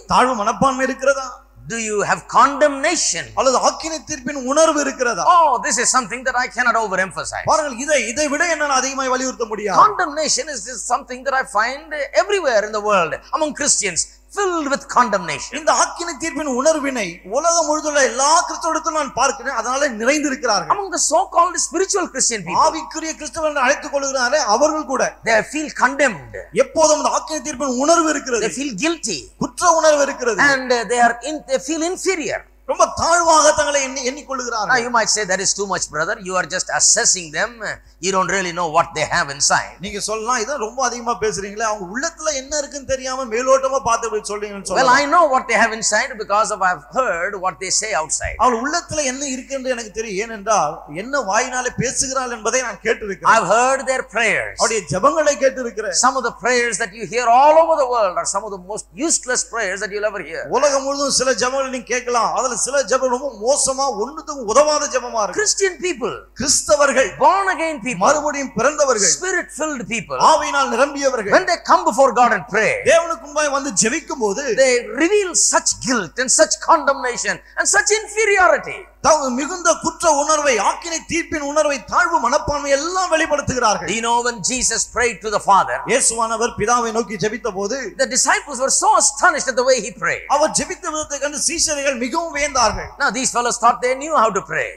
தாழ்வு மனப்பான்மை இருக்கிறதா? Do you have condemnation? அல்லது ஆக்கினை தீர்ப்பின் உணர்வு இருக்கிறதா? Oh, this is something that I cannot overemphasize. பாருங்கள், இதை விட என்னால அதிகமாக வலியுறுத்த முடியாது. Condemnation is something that I find everywhere in the world among Christians, filled with condemnation. இந்த ஆக்கினை தீர்ப்பின் உணர்வினை உலகம் முழுதுள்ள எல்லா கிறிஸ்தவர்களும் நான் பார்க்கிறேன். அதனால நிறைந்து இருக்கிறார்கள். Among the so called spiritual Christian people, ஆவிக்குரிய கிறிஸ்தவர்கள் அழைத்துக் கொள்கிறாரே அவர்கள் கூட they feel condemned. எப்போதும் இந்த ஆக்கினை தீர்ப்பின் உணர்வு இருக்கிறது. They feel guilty. குற்ற உணர்வு இருக்கிறது. And they feel inferior. ரொம்ப தாழ்வாக தங்களை எண்ணிக்கொள்கிறார்கள். Now you might say that is too much, brother. You are just assessing them. You don't really know what they have inside. நீங்க சொல்லலாம், இத ரொம்ப அதிகமா பேசுறீங்களே, அவங்க உள்ளத்துல என்ன இருக்குன்னு தெரியாம மேலோட்டமா பார்த்து சொல்றீங்கன்னு சொல்லலாம். Well, I know what they have inside because I have heard what they say outside. அவங்க உள்ளத்துல என்ன இருக்குன்னு எனக்கு தெரியும். ஏனென்றால் என்ன வாயினாலே பேசுகிறாள் என்பதை நான் கேட்டிருக்கிறேன். I've heard their prayers. அவருடைய ஜெபங்களை கேட்டிருக்கிறேன். Some of the prayers that you hear all over the world are some of the most useless prayers that you'll ever hear. உலகம் முழுதும் சில ஜெபங்களை நீங்க கேட்கலாம். அதுல சில ஜெபம் ரொம்ப மோசமா, ஒண்ணுத்துக்கு உதவாத ஜெபமா இருக்கு. Christian people, கிறிஸ்தவர்கள், born again people, மறுபடியும் பிறந்தவர்கள், spirit filled people, ஆவியினால் நிரம்பியவர்கள், when they come before God and pray, தேவனுக்கு முன்பாக வந்து ஜெபிக்கும்போது they reveal such guilt and such condemnation and such inferiority. மிகுந்த குற்ற உணர்வை, ஆக்கினை தீர்ப்பின் உணர்வை, தாழ்வு மனப்பான்மை எல்லாம் வெளிப்படுத்துகிறார்கள். Do you know when Jesus prayed to the Father, இயேசுவானவர் பிதாவை நோக்கி ஜெபித்தபோது the disciples were so astonished at the way he prayed. அவர் ஜெபித்த விதத்தை கண்டு சீஷர்கள் மிகவும் வியந்தார்கள். Now these fellows thought they knew how to pray.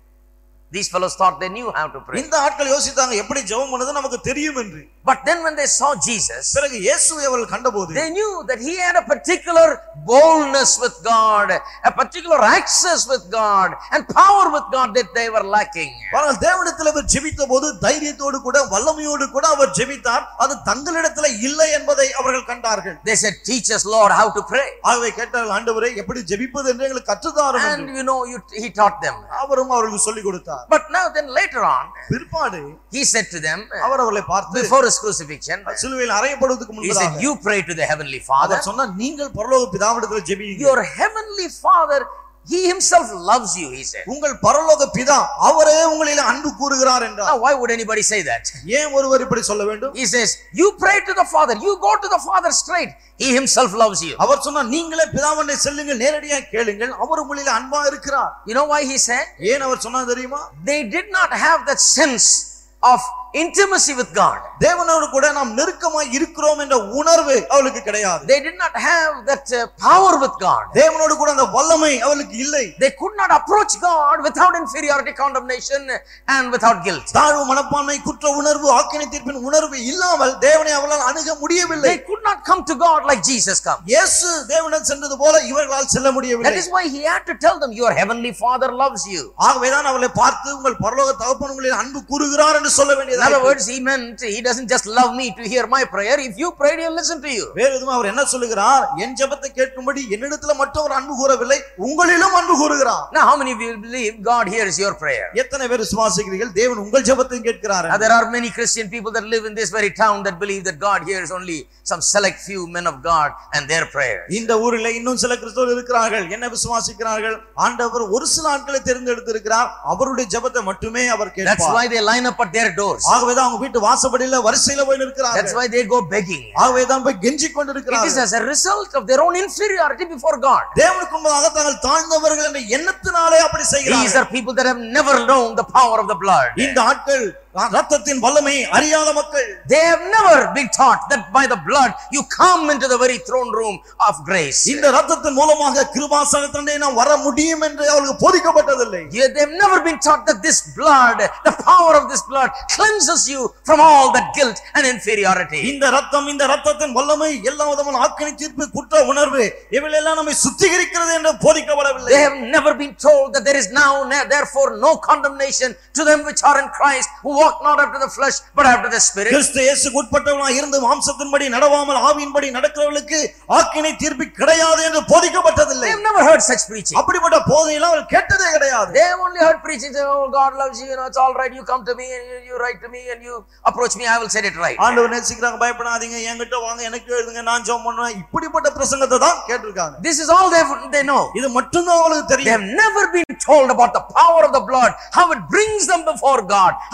These fellows thought they knew how to pray. இந்த ஆட்கள் யோசித்தாங்க எப்படி ஜெபம் பண்ணது நமக்கு தெரியும் என்று. But then when they saw Jesus, பிறகு இயேசுவை அவர்கள் கண்டபோது they knew that he had a particular boldness with God, a particular access with God and power with God that they were lacking. ஆனால் தேவனிடத்தில் அவர் ஜெபித்தபோது தைரியத்தோடு கூட வல்லமையோடு கூட அவர் ஜெபித்தார். அது தங்களிடத்தில் இல்லை என்பதை அவர்கள் கண்டார்கள். They said, "Teach us, Lord, how to pray." ஆகவே கேட்டார்கள், ஆண்டவரே எப்படி ஜெபிப்பது என்று எங்களுக்கு கற்றுத்தாரும் என்று. And you know, he taught them. அவரும் அவர்களுக்கு சொல்லிக் கொடுத்தார். But now then later on, பிற்பாடு he said to them, அவர் அவர்களை பார்த்து before his crucifixion, சிலுவையில் அறையப்படுவதற்கு he said, முன்னதாக "You pray to the heavenly Father." அவர் சொன்னார், நீங்கள் பரலோக பிதாவிடத்தில் ஜெபியுங்கள். Your heavenly Father, he himself loves you, he said. உங்கள் பரலோக பிதா அவரே உங்களில் அன்பு கூறுகிறார் என்றார். Now why would anybody say that? ஏன் ஒருவர் இப்படி சொல்ல வேண்டும்? He says, "You pray to the Father, you go to the Father straight. He himself loves you." அவர் சொன்னார், நீங்களே பிதாவண்டை செல்லுங்கள், நேரடியாக கேளுங்கள், அவர் உங்களில் அன்பா இருக்கிறார். You know why he said? ஏன் அவர் சொன்னார் தெரியுமா? They did not have that sense of intimacy with God. தேவனோடு கூட நாம் நெருக்கமாய் இருக்கிறோம் என்ற உணர்வு அவளுக்கு கிடையாது. They did not have that power with God. தேவனோடு கூட அந்த வல்லமை அவளுக்கு இல்லை. They could not approach God without inferiority, condemnation and without guilt. தாழ்வு மனப்பான்மை, குற்ற உணர்வு, ஆக்கினை தீர்ப்பின் உணர்வு இல்லாமல் தேவனை அவளால் அணுக முடியவில்லை. They could not come to God like Jesus come. இயேசு தேவனிடம் சென்றது போல இவர்களால் செல்ல முடியவில்லை. That is why he had to tell them, "Your heavenly Father loves you." ஆகவேதான் அவளை பார்த்து உங்கள் பரலோக தகப்பன் உங்களில் அன்பு கூறுகிறார் என்று சொல்ல வேண்டியது. In other words, he meant he doesn't just love me to hear my prayer. If you pray, he'll listen to you. வேற எதுவும் அவர் என்ன சொல்லுகிறார்? என் ஜெபத்தை கேட்கும்படி என்னிடத்துல மட்டும் அவர் அன்பு கூறவில்லை, உங்களிலும் அன்பு கூறுகிறார். Now how many of you believe God hears your prayer? எத்தனை பேர் விசுவாசிக்கிறீர்கள் தேவன் உங்கள் ஜெபத்தையும் கேட்கிறார்? There are many Christian people that live in this very town that believe that God hears only some select few men of God and their prayers. இந்த ஊரிலே இன்னும் சில கிறிஸ்தவர்கள் இருக்கிறார்கள், என்ன விசுவாசிக்கிறார்கள், ஆண்டவர் ஒரு சில ஆட்களை தேர்ந்தெடுத்திருக்கிறார், அவருடைய ஜெபத்தை மட்டுமே அவர் கேட்பார். That's why they line up at their doors. ஆகவேதான் அவங்க வீட்டு வாசப்படியில வரிசையில போய் நிற்கிறார்கள். That's why they go begging. ஆகவேதான் போய் கெஞ்சிக் கொண்டிருக்கிறார்கள். It is as a result of their own inferiority before God. தேவனுக்கு முன்பாக தாங்கள் தாழ்ந்தவர்கள் என்ற எண்ணத்தினாலே அப்படி செய்கிறார்கள். These are people that have never known the power of the blood. இந்த ஆட்கள் ரத்தத்தின் வல்லமை அறியாத மக்கள். They have never been taught that by the blood you come into the very throne room of grace. இந்த ரத்தத்தின் மூலமாக கிருபாசனத்திலே நாம் வர முடியும் என்று அவர்களுக்கு போதிக்கப்பட்டதில்லை. They have never been taught that this blood, the power of this blood cleanses you from all that guilt and inferiority. இந்த ரத்தத்தின் வல்லமை எல்லா விதமான ஆக்கினை தீர்ப்பு, குற்ற உணர்வு இவையெல்லாம் நம்மை சுத்திகரிக்கிறது என்று போதிக்கப்படவில்லை. They have never been told that there is now therefore no condemnation to them which are in Christ, who walk not after the flesh but after the spirit. கிறிஸ்து இயேசுவுக்கு உட்பட்டவர்களாய் இருந்து மாம்சத்தின்படி நடவாமல் ஆவியின்படி நடக்கிறவர்களுக்கு ஆக்கினை தீர்ப்பு கிடையாது என்று போதிக்கப்பட்டதில்லை. They have never heard such preaching. அப்படிப்பட்ட போதனையெல்லாம் அவர்கள் கேட்டதே கிடையாது. They have only heard preaching, "Oh, God loves you, it's all right, you come to me and you write to me and you approach me, I will set it right." ஆண்டவர் நேசிக்கிறாங்க, பயப்படாதீங்க, என்கிட்ட வாங்க, எனக்கு எழுதுங்க, நான் ஜெபம் பண்ணுவேன், இப்படிப்பட்ட பிரசங்கத்தை தான் கேட்டிருக்காங்க. This is all they know. இது மட்டும் தான் அவங்களுக்கு They தெரியும். have never been told about the power of the blood, how it brings them before God, how they can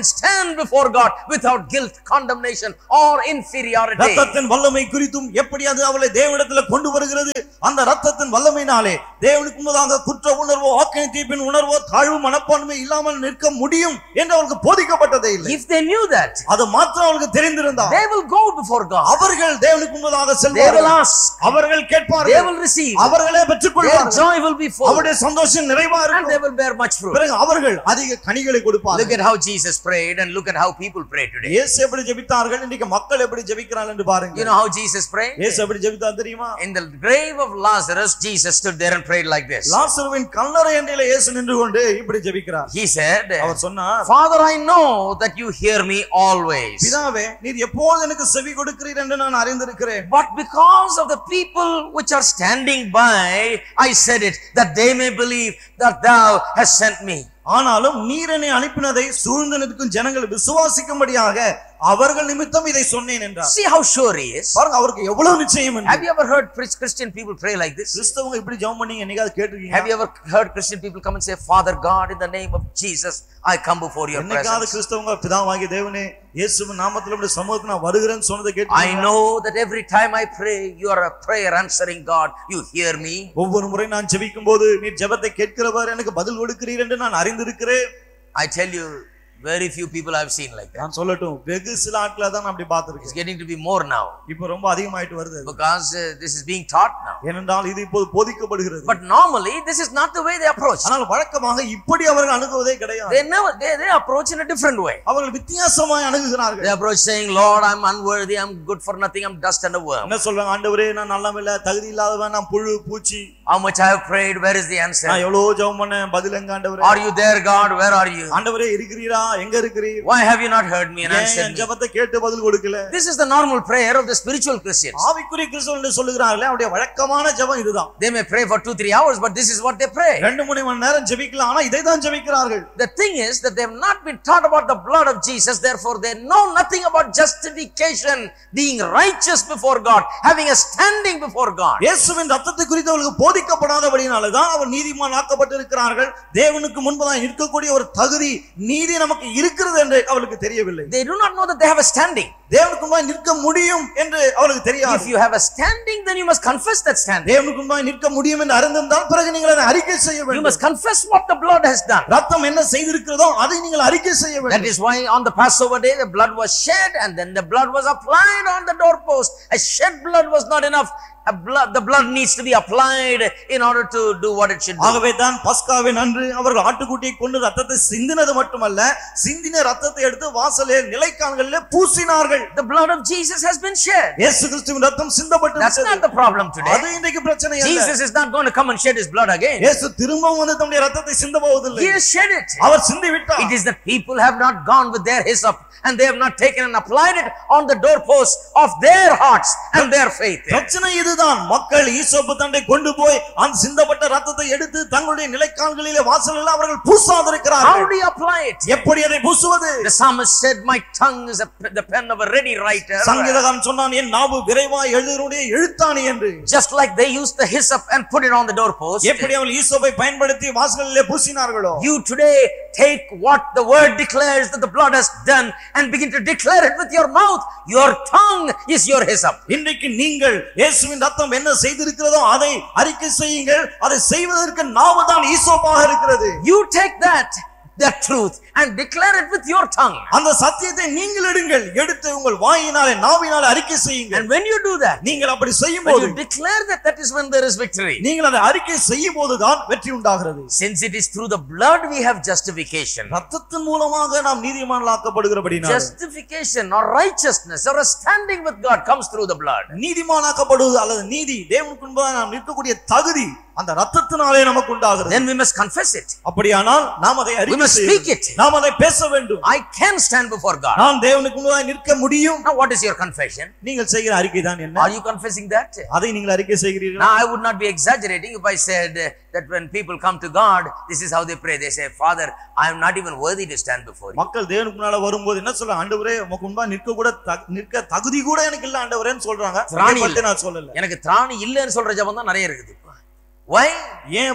and stand before God without guilt, condemnation or inferiority. ரத்தத்தின் வல்லமை குறித்தும் எப்படி அது அவளை தேவனிடத்தில் கொண்டு வருகிறது, அந்த ரத்தத்தின் வல்லமையினாலே தேவனுக்கு முன்னதாக குற்ற உணர்வோ ஆக்கினை தீர்ப்பின் உணர்வோ தாழ்வு மனப்பான்மை இல்லாமல் நிற்க முடியும் என்று அவளுக்கு போதிக்கப்பட்டதே இல்லை. If they knew that, அது மாத்திரம் அவளுக்கு தெரிந்திருந்தால் they will go before God. அவர்கள் தேவனுக்கு முன்னதாக They will செல்வார்கள், ask, அவர்கள் they கேட்பார்கள், will receive, அவர்களே their பெற்றுக்கொள்வார்கள், joy will be full, அவருடைய சந்தோஷம் நிறைவா and they இருக்கும். will bear much fruit. பிறகு அவர்கள் அதிக கனிகளை Look கொடுப்பார்கள். at how Jesus prayed and look at how people pray today. இயேசு எப்படி ஜெபித்தார்கள், இன்னைக்கு மக்கள் எப்படி ஜெபிக்கிறார்கள் என்று பாருங்க. You know how Jesus prayed? இயேசு எப்படி ஜெபித்தார் தெரியுமா? In the grave of Lazarus, Jesus stood there and prayed like this. லாசருவின் கல்லறை அண்டையிலே இயேசு நின்று கொண்டு இப்படி ஜெபிக்கிறார். He said, அவர் சொன்னார், Father, I know that you hear me always. பிதாவே நீர் எப்போது எனக்கு செவி கொடுக்கிறீர் என்று நான் அறிந்திருக்கிறேன். But because of the people which are standing by, I said it, that they may believe that thou hast sent me. ஆனாலும் நீர் என்னை அனுப்பினதை சூழ்ந்து நிற்கும் ஜனங்கள் விசுவாசிக்கும்படியாக அவர்கள் நிமித்தம் இதை சொன்னேன் என்றார். See how sure he is. பாருங்க அவருக்கு எவ்வளவு நிச்சயம் என்று. Have you ever heard Christian people pray like this? கிறிஸ்தவங்க இப்படி ஜெபம் பண்ணி என்னைக்காவது கேட்டிருக்கீங்களா? Have you ever heard Christian people come and say, Father God, in the name of Jesus, I come before your என்னைக்காவது presence? கிறிஸ்தவங்க பிதாவாகிய தேவனே இயேசுவின் நாமத்தில் உம்முடைய சமூகத்துக்கு நான் வருகிறேன்னு சொன்னதை கேட்டிருக்கீங்களா? I know that every time I pray, you are a prayer answering God. You hear me. ஒவ்வொரு முறை நான் ஜெபிக்கும்போது நீர் ஜெபத்தை கேட்கிறவர், எனக்கு பதில் கொடுக்கிறீர் என்று நான் அறிந்திருக்கிறேன். I tell you, very few people I have seen like that. நான் சொல்லட்டும், வெகு சில ஆட்களை தான் நான் அப்படி It's பார்த்திருக்கேன். getting to be more now இப்போ ரொம்ப அதிகமாயிட்டு வருது அது. because this is being taught now. ஏனென்றால் இது இப்போது போதிக்கப்படுகிறது. But normally, this is not the way they approach. ஆனால் வழக்கமாக இப்படி அவர்கள் அணுகுவதே கிடையாது. They approach in a different way. அவர்கள் வித்தியாசமாய் They அணுகுகிறார்கள். approach saying, Lord, I'm unworthy, I'm good for nothing, I'm dust and a worm. என்ன சொல்றாங்க? ஆண்டவரே நான் நல்லவன், தகுதி இல்லாதவன், நான் புழு பூச்சி. How much I have prayed, where is the answer? நான் எவ்வளவு ஜெபம் பண்ணேன், பதில் எங்க ஆண்டவரே? Are you there, God? Where are you? ஆண்டவரே இருக்கிறீரா? எங்க இருக்கிறீர்? Why have you not heard me and answered me? ஜெபத்தை கேட்டு பதில் கொடுக்கல. This is the normal prayer of the spiritual Christians. ஆவிக்குரிய கிறிஸ்தவர்கள் சொல்லுகிறார்களே, அவருடைய வழக்கமான ஜெபம் இதுதான். They may pray for 2-3 hours, but this is what they pray. 2-3 மணி நேரம் ஜெபிக்கலாம், ஆனா இதை தான் ஜெபிக்கிறார்கள். The thing is that they have not been taught about the blood of Jesus, therefore they know nothing about justification, being righteous before God, having a standing before God. இயேசுவின் ரத்தத்தை குறித்து அவர்களுக்கு போதிக்கப்படாதபடியால தான் அவர் நீதிமான் ஆக்கப்பட்டிருக்கிறார்கள். தேவனுக்கு முன்பதாக இருக்கக்கூடிய ஒரு தகுதி, நீதி நமக்கு இருக்கிறது என்று அவர்களுக்கு தெரியவில்லை. They do not know that they have a standing. தேவனுக்கு முன்பாக நிற்க முடியும் என்று அவர்களுக்கு தெரியாது. If you have a standing, then you must confess that standing. தேவனுக்கு முன்பாக நிற்க முடியும் என்று அறிந்திருந்தால் பிறகு நீங்கள் அதை அறிக்கை செய்ய You வேண்டும். must confess what the blood has done. ரத்தம் என்ன செய்திருக்கிறதோ அதை நீங்கள் அறிக்கை செய்ய That வேண்டும். is why on the Passover day the blood was shed and then the blood was applied on the doorpost. A shed blood was not enough. The blood needs to be applied in order to do what it should do. ஆகவே தான் பஸ்காவின் அன்று அவர்கள் ஆட்டுக்குட்டியை கொண்டு ரத்தத்தை சிந்தினது மட்டுமல்ல, சிந்தின ரத்தத்தை எடுத்து வாசலே நிலைக்கால்களிலே பூசினார்கள். The blood of Jesus has been shed. இயேசு கிறிஸ்துவின் ரத்தம் சிந்தப்பட்டு That's not the problem today. அது இன்றைக்கு பிரச்சனை அல்ல. Jesus is not going to come and shed his blood again. இயேசு திரும்பவும் வந்து தம்முடைய ரத்தத்தை சிந்த போவதில்லை. He has shed it. அவர் சிந்தி விட்டார். It is that people have not gone with their hyssop and they have not taken and applied it on the doorposts of their hearts and their faith. பிரச்சனை இதுதான். மக்கள் ஈசோப்பு தண்டை கொண்டு போய் அந்த சிந்தப்பட்ட ரத்தத்தை எடுத்து தங்களுடைய நிலைக்கால்களிலே வாசலில் அவர்கள் பூசாதிருக்கிறார்கள். How do you apply it? எப்படி அதை பூசுவது? The psalmist said, my tongue is the pen of a ready writer. சங்கீதகாரன் சொன்னான், என் நாவு விரைவாய் எழுதுடைய எழுத்தாணி என்று. Just like they used the hyssop and put it on the doorpost. எப்படி அவர்கள் ஈசோப்பை பயன்படுத்தி வாசலிலே பூசினார்களோ, You today take what the word declares that the blood has done and begin to declare it with your mouth. Your tongue is your hyssop. இன்றைக்கு நீங்கள் இயேசுவின் ரத்தம் என்ன செய்திருக்கிறதோ அதை அறிக்கை செய்யுங்கள். அதை செய்வதற்கு நாவுதான் ஈசோப்பாக இருக்கிறது. You take that truth and declare it with your tongue. அந்த சத்தியத்தை நீங்கள் எடுங்கள், எடுத்து உங்கள் வாயினாலே நாவினாலே அறிக்கை செய்யுங்கள். And when you do that, நீங்கள் அப்படி when செய்யும்போது, you declare that is when there is victory. நீங்கள் அதை அறிக்கை செய்யும்போதுதான் வெற்றி உண்டாகிறது. Since it is through the blood we have justification. ரத்தத்தின் மூலமாக நாம் நீதிமான்களாக்கப்படுகிறபடியால் Justification or righteousness or a standing with God comes through the blood. நீதிமானாக்கப்படுவது அல்லது நீதி தேவனுக்கு முன்பாக நாம் நிற்கக்கூடிய தகுதி அந்த ரத்தத்தினாலே நமக்கு உண்டாகிறது. Then we must confess it. அப்படியானால் நாம் அதை அறிக்கை We must speak it. நாம் அதை பேச வேண்டும். I can stand before God. நான் தேவனுக்கு முன்பாக நிற்க முடியும். Now what is your confession? நீங்கள் செய்கிற அறிக்கை தான் என்ன? Are you confessing that? அதை நீங்கள் அறிக்கை செய்கிறீர்களா? Now I would not be exaggerating if I said that when people come to God, this is how they pray. They say, Father, I am not even worthy to stand before you. மக்கள் தேவனுக்கு முன்னால வரும்போது என்ன சொல்றாங்க? ஆண்டவரே உமக்கு முன்பாக நிற்க தகுதி கூட எனக்கு இல்ல ஆண்டவரேன்னு சொல்றாங்க. அதை பத்தி நான் சொல்லல. எனக்கு திராணி இல்லன்னு சொல்ற ஜெபம் தான் நிறைய இருக்குது. Why? ஏன் அப்படி?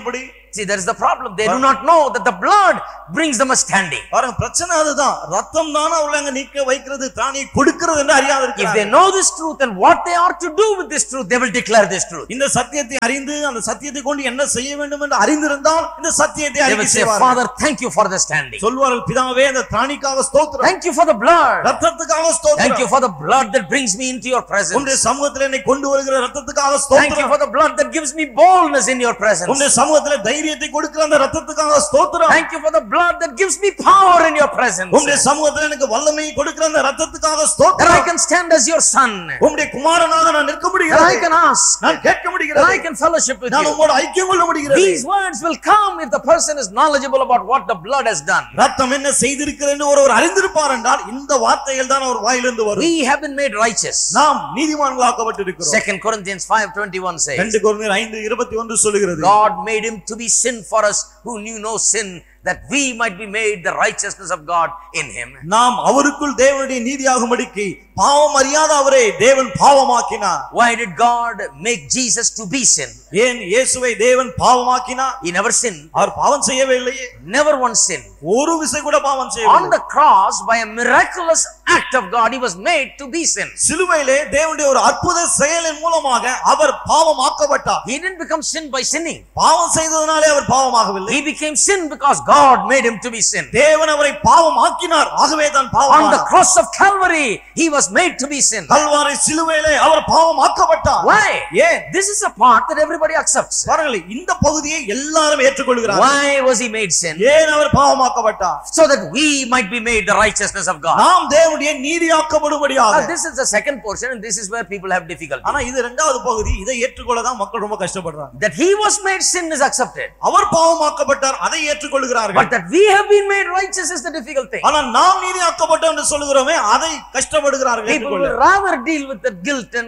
See, that is the problem. They do not know that the blood brings them a standing. பாருங்க, பிரச்சனை அதுதான். ரத்தம் தான் அவங்களை அங்க நிக்க வைக்கிறது, தானியை கொடுக்கிறது என்று அறியாத If இருக்கிறார்கள். they know this truth and what they are to do with this truth, they will declare this truth. இந்த சத்தியத்தை அறிந்து அந்த சத்தியத்தை கொண்டு என்ன செய்ய வேண்டும் என்று அறிந்திருந்தால் இந்த சத்தியத்தை They அறிக்கை will say, செய்வார்கள். Father, thank you for the standing. சொல்வார்கள், பிதாவே இந்த தானிக்காக ஸ்தோத்திரம், Thank you for the blood. ரத்தத்துக்காக Thank ஸ்தோத்திரம், you for the blood that brings me into your presence. உம்முடைய சமூகத்தில் என்னை கொண்டு வருகிற ரத்தத்துக்காக Thank you ஸ்தோத்திரம், for the blood that gives me boldness in your presence. உம்முடைய சமூகத்தில் தைரியத்தை கொடுக்கிற அந்த ரத்தத்துக்காக ஸ்தோத்திரம், Thank you for the blood that gives me power in your presence. உம்முடைய சமூகத்தில் எனக்கு வல்லமையை கொடுக்கிற அந்த ரத்தத்துக்காக That I ஸ்தோத்திரம், can stand as your son. உம்முடைய குமாரனாக நான் நிற்க That I முடிகிறது, can ask. நான் கேட்க That முடிகிறது, I can fellowship with நான் you. உம்மோடு ஐக்கியம் கொள்ள முடிகிறது. These words will come if the person is knowledgeable about what the blood has done. ரத்தம் என்ன செய்திருக்கிறது என்று ஒருவர் அறிந்திருப்பார் என்றால் இந்த வார்த்தைகள் தான் அவர் வாயிலிருந்து வரும். We have been made righteous. நாம் நீதிமான்களாக்கப்பட்டிருக்கிறோம். 2 Corinthians 5:21 says, 2 கொரிந்தியர் 5:21 சொல்லுகிறது, God made him to be sin for us who knew no sin, that we might be made the righteousness of God in him. நாம் அவருக்குள் தேவனுடைய நீதியாகும்படிக்கு பாவம் அறியாத அவரை தேவன் பாவமாக்கினார். Why did God make Jesus to be sin? ஏன் இயேசுவை தேவன் பாவமாக்கினார்? He never sinned. அவர் பாவம் செய்யவே இல்லையே, Never once sinned. ஒரு விசை கூட பாவம் On செய்யவில்லை. the cross, by a miraculous act of God, he was made to be sin. சிலுவையிலே தேவனுடைய ஒரு அற்புத செயலின் மூலமாக அவர் பாவமாக்கப்பட்டார். He didn't become sin by sinning. பாவம் செய்ததனாலே அவர் பாவமாகவில்லை, He became sin because God made him to be sin. தேவன் அவரை பாவமாக்கினார், ஆகவே தான் On the பாவமானார். cross of Calvary, he was made to be sin. Kalvari சிலுவையிலே அவர் பாவமாக்கப்பட்டார். Why? ஏன்? This is a part that everybody accepts. பாருங்களே, இந்த பகுதியை எல்லாரும் ஏற்றுக்கொள்கிறார்கள். Why was he made sin? ஏன் அவர் பாவமாக்கப்பட்டார்? So that we might be made the righteousness of God. நாம் தேவனுடைய நீதியாக்கப்படும்படியாக. Now, this is the second portion, and this is where people have difficulty. ஆனா இது இரண்டாவது பகுதி, இதை ஏற்றுக்கொள்ள தான் மக்கள் ரொம்ப கஷ்டப்படுறாங்க. That he was made sin is accepted, அவர் பாவமாக்கப்பட்டார், அதை ஏற்றுக்கொள்கிறார்கள். but that we have been made righteous is the difficult thing. ஆனா நாம் நீதியாக்கப்பட்டோம் என்று சொல்லுகிறோமே, அதை கஷ்டப்படுகிறார்கள் People will ஏற்றுக்கொள்ள. rather deal with the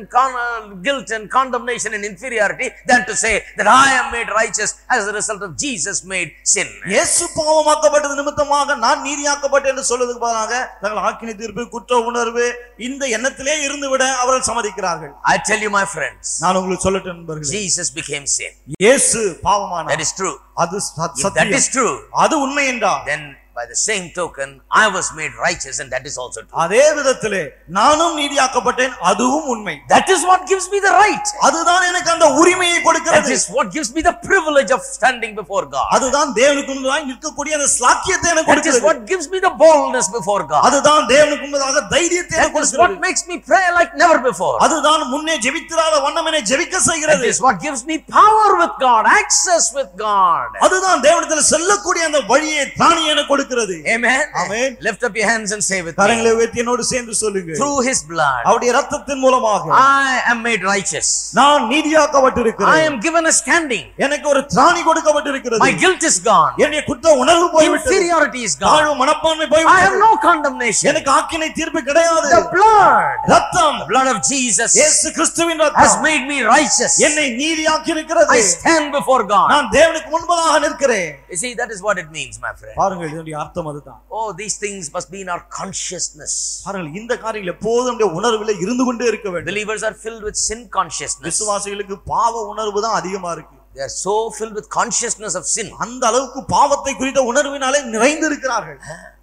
guilt and condemnation and inferiority than to say that I am made righteous as a result of Jesus made sin. இயேசு பாவமாக்கப்பட்டது நிமித்தமாக நான் நீதியாக்கப்பட்டேன் என்று சொல்வதற்கு பதிலாக தங்கள் ஆக்கினை தீர்ப்பு, குற்ற உணர்வு இந்த எண்ணத்திலே இருந்துவிட அவர்கள் சம்மதிக்கிறார்கள். I tell you, my friends, நான் உங்களுக்கு சொல்லட்டும் நண்பர்களே, Jesus became sin. இயேசு பாவமானார். That is true. அது If that is சத்தியம். true, அது உண்மை என்றால் then by the same token, I was made righteous, and that is also true. அதே விதத்திலே நானும் நீதியாக்கப்பட்டேன், அதுவும் உண்மை. That is what gives me the right. அதுதான் எனக்கு அந்த உரிமையை That கொடுக்கிறது. is what gives me the privilege of standing before God. அதுதான் தேவனுக்கு முன்பாக நிற்கக்கூடிய அந்த ஸ்லாக்கியத்தை எனக்கு That is கொடுக்கிறது. what gives me the boldness before God. அதுதான் தேவனுக்கு முன்பாக தைரியத்தை எனக்கு That is what கொடுக்கிறது. makes me pray like never before. அதுதான் முன்னே ஜெபித்திராத வண்ணம் என்னை ஜெபிக்க That செய்கிறது. is what gives me power with God, access with God. அதுதான் தேவனிடத்தில் செல்லக்கூடிய அந்த வழியை தானே எனக்கு கொடுக்கிறது. Amen. Amen. Lift up your hands and say with me. கரங்களை உயர்த்தி என்னோடு சேர்ந்து சொல்லுங்க. Through his blood, அவருடைய இரத்தத்தின் மூலமாக I am made righteous. நான் I நீதியாக்கப்பட்டிருக்கிறேன். am given a standing. எனக்கு ஒரு திராணி கொடுக்கப்பட்டிருக்கிறது. My guilt is gone. என்னுடைய குற்ற உணர்வு போய்விட்டது. Inferiority is gone. தாழ்வு மனப்பான்மை I have போய்விட்டது. no condemnation. எனக்கு ஆக்கினை தீர்ப்பு கிடையாது. The blood, ரத்தம், the blood of Jesus இயேசு கிறிஸ்துவின் has ரத்தம் made me righteous. என்னை நீதியாக்கி இருக்கிறது. I stand before God. நான் தேவனுக்கு முன்பதாக நிற்கிறேன். You see, that is what it means, my friend. பாருங்கள், இதனுடைய அர்த்தம் அதுதான். Oh, these things must be in our consciousness. பாருங்கள், இந்த காரியங்கள் எப்போதும் நம்முடைய உணர்விலே இருந்து கொண்டே இருக்க வேண்டும். Believers are filled with sin consciousness. விசுவாசிகளுக்கு பாவ உணர்வு தான் அதிகமா இருக்கு. They are so filled with consciousness of sin. அந்த அளவுக்கு பாவத்தை குறித்த உணர்வினாலே நிறைந்து இருக்கிறார்கள்.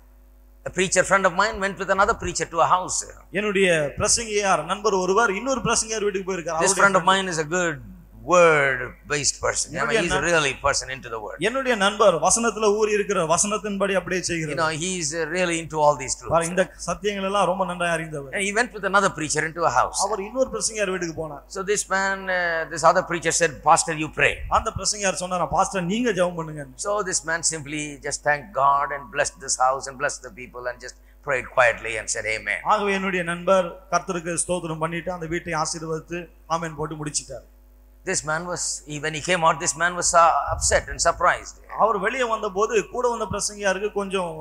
A preacher friend of mine went with another preacher to a house. என்னுடைய பிரசங்கியார் நண்பர் ஒருவர் இன்னொரு பிரசங்கியார் வீட்டுக்கு போயிருக்கார். This friend of mine is a good word based person. I mean, he's a really person into the word. என்னுடைய நண்பர் வசனத்துல ஊறி இருக்கிற வசனத்தின்படி அப்படியே செய்கிறார். He's really into all these truths. இந்த சத்தியங்கள் எல்லாம் ரொம்ப நன்றாக அறிந்தவர். And he went with another preacher into a house. அவர் இன்னொரு பிரசங்கியார் வீட்டுக்கு போனார். So this man, this other preacher said, Pastor, you pray. அந்த பிரசங்கியார் சொன்னார், பாஸ்டர் நீங்க ஜெபம் பண்ணுங்க. So this man simply just thanked God and blessed this house and blessed the people and just prayed quietly and said amen. ஆகவே என்னுடைய நண்பர் கர்த்தருக்கு ஸ்தோத்திரம் பண்ணிட்டு அந்த வீட்டை ஆசீர்வதித்து ஆமென் போட்டு முடிச்சிட்டார். This man was, when he came out, this man was upset and surprised. அவர் வெளியே வந்தபோது கூட வந்த பிரசங்கியாருக்கு கொஞ்சம்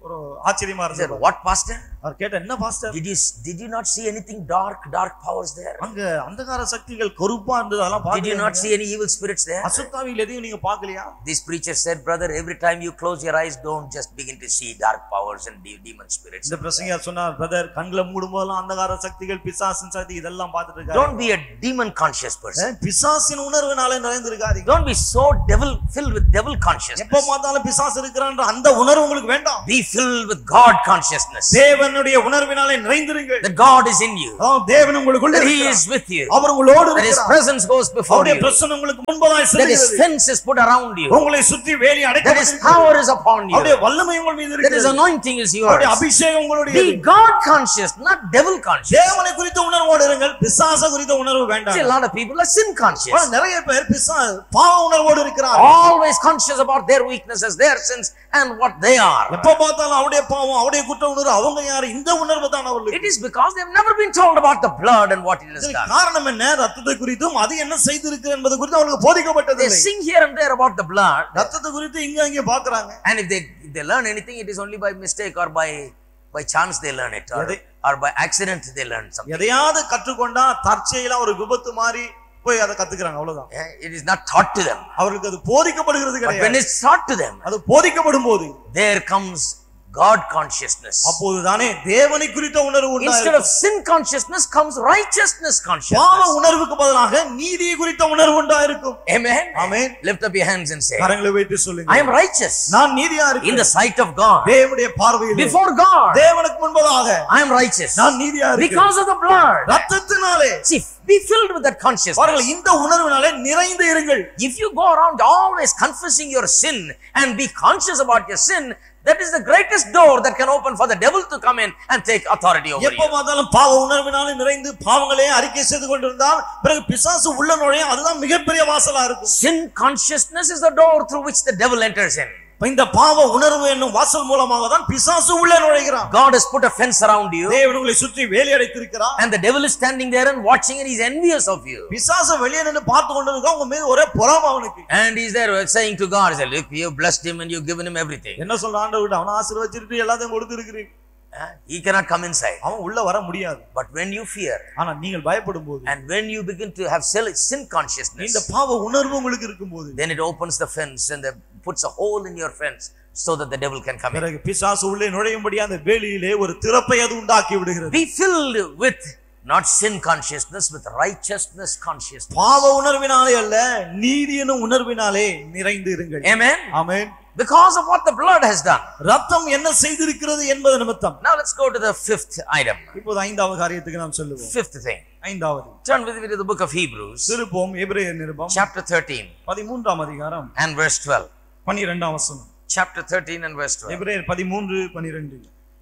ஒரு ஆச்சரியமா He said, இருந்தது. what pastor? அவர் கேட்ட, என்ன pastor, Did you not see anything dark powers there? அங்க அந்தகார சக்திகள் கருப்பா இருந்தது, அதெல்லாம் Did you not பாக்கலையா? see any evil spirits there? அசுத்தாவிகள் எதையும் நீங்க பாக்கலையா? This preacher said, brother, every time you close your eyes, don't just begin to see dark powers and demon spirits. இந்த பிரசங்கியார் சொன்னார், பிரதர், கண்களை மூடும்போதெல்லாம் அந்தகார சக்திகள், பிசாசின் சக்தி இதெல்லாம் பார்த்துட்டு இருக்காரு. Don't be a demon conscious person. பிசாசின் உணர்வுனால நிறைந்திருக்காதீங்க. Don't be so filled with devil consciousness. எப்ப பார்த்தாலும் பிசாசு இருக்கிறான்ற அந்த உணர்வு உங்களுக்கு வேண்டாம். Be filled with God consciousness. தேவனுடைய உணர்வினாலே நிறைந்திருங்கள். That God is in you. தேவன் உங்களுக்குள்ள That He இருக்கிறார். is with you. அவர் உங்களோடு That His இருக்கிறார். presence goes before அவருடைய you. பிரசன்னம் உங்களுக்கு முன்பதாய் That His செல்கிறது. fence is put around you. உங்களை சுற்றி வேலி That His அடைக்கப்பட்டிருக்கிறது. power is upon you. அவருடைய வல்லமை உங்கள் மீது That His இருக்கிறது. anointing is அவருடைய yours. அபிஷேகம் உங்களுடையது. Be God conscious, not devil conscious. தேவனை குறித்த உணர்வோடு இருங்கள், பிசாச குறித்த உணர்வு See, வேண்டாம். a lot of people are sin conscious. நிறைய பேர் பாவ உணர்வோடு இருக்கிறார். Always conscious about their weaknesses, their sins, and what they are. எப்ப பார்த்தாலும் அவருடைய பாவம், அவருடைய குற்ற உணர்வு, அவங்க யாரு, இந்த உணர்வு தான் அவர்களுக்கு. It is because they have never been told about the blood and what it has இதற்கு done. காரணம் என்ன? ரத்தத்தை குறித்தும் அது என்ன செய்திருக்கு என்பது குறித்து அவங்களுக்கு போதிக்கப்பட்டது They இல்லை. sing here and there about the blood, ரத்தத்தை குறித்து இங்க அங்கே பார்க்கறாங்க. and if they learn anything, it is only by mistake or by chance they learn it, or by accident they learn something. எதையாவது கற்றுக்கொண்டா தற்செயலா ஒரு விபத்து மாதிரி போய் அதை கத்துக்கிறாங்க, அவ்வளவுதான். It is not taught to them. அவருக்கு அது போதிக்கப்படுகிறது But when கிடையாது. it's taught to them, அது போதிக்கப்படும் போது there comes God consciousness. அப்போதுதானே தேவனை குறித்த உணர்வு Instead உண்டாகும். of sin consciousness comes righteousness பாவ consciousness. உணர்வுக்கு பதிலாக நீதியை குறித்த உணர்வு உண்டாயிருக்கும். Amen. Amen. Lift up your hands and say, கரங்களை வைத்து சொல்லுங்க, I am righteous நான் நீதியா in இருக்கேன் the sight of God. தேவனுடைய பார்வையில். Before God, தேவனுக்கு முன்பதாக I am righteous நான் நீதியா இருக்கேன் because of the blood. ரத்தத்தினாலே. See, be filled with that consciousness. பாருங்கள், இந்த உணர்வினாலே நிறைந்து இருங்கள். If you go around always confessing your sin and be conscious about your sin, that is the greatest door that can open for the devil to come in and take authority over எப்ப you. பார்த்தாலும் பாவ உணர்வினாலே நிறைந்து பாவங்களே அறிக்கை செய்து கொண்டிருந்தால் பிறகு பிசாசு உள்ள நுழைய அதுதான் மிகப்பெரிய வாசலா இருக்கும். Sin consciousness is the door through which the devil enters in. இந்த பாவ உணர்வு என்னும் வாசல் மூலமாக தான் பிசாசு உள்ளே நுழைகிறான். God has put a fence around you, தேவன் உங்களை சுற்றி வேலி அடைத்திருக்கிறார். and the devil is standing there and watching, and he's envious of you. பிசாசு வெளியே நின்று பார்த்து கொண்டிருக்கான், உங்க மீது ஒரே பொறாமை அவனுக்கு. And he's there saying to God, he said, look, you blessed him and you've given him everything. என்ன சொல்ற ஆண்டவர்கிட்ட, அவனை ஆசீர்வதிச்சிட்டு எல்லாத்தையும் கொடுத்திருக்கிறீங்க. He cannot come inside. அவன் உள்ள வர முடியாது. But when you fear, ஆனா நீங்கள் பயப்படும் போது, and when you begin to have sin consciousness, இந்த பாவ உணர்வு உங்களுக்கு இருக்கும்போது, then it opens the fence and puts a hole in your fence so that the devil can come in. பிறகு பிசாசு உள்ளே நுழையும்படி அந்த வேலியிலே ஒரு திறப்பை அது உண்டாக்கி விடுகிறது. Be filled with not sin consciousness, with righteousness consciousness. பாவ உணர்வினாலே அல்ல, நீதி எனும் உணர்வினாலே நிறைந்து இருங்கள். Amen. Amen. Because of what the blood has done. ரத்தம் என்ன செய்திருக்கிறது என்பது நிமித்தம். Now let's go to the fifth item. இப்போது ஐந்தாவது காரியத்துக்கு நாம் செல்லுவோம். Fifth thing. ஐந்தாவது. Turn with me to the book of Hebrews, திருப்போம் எபிரேயர் நிருபம் chapter 13 13ஆம் அதிகாரம் and verse 12. 12ஆம் வசனம். Chapter 13 and verse 12. எபிரேயர் 13:12.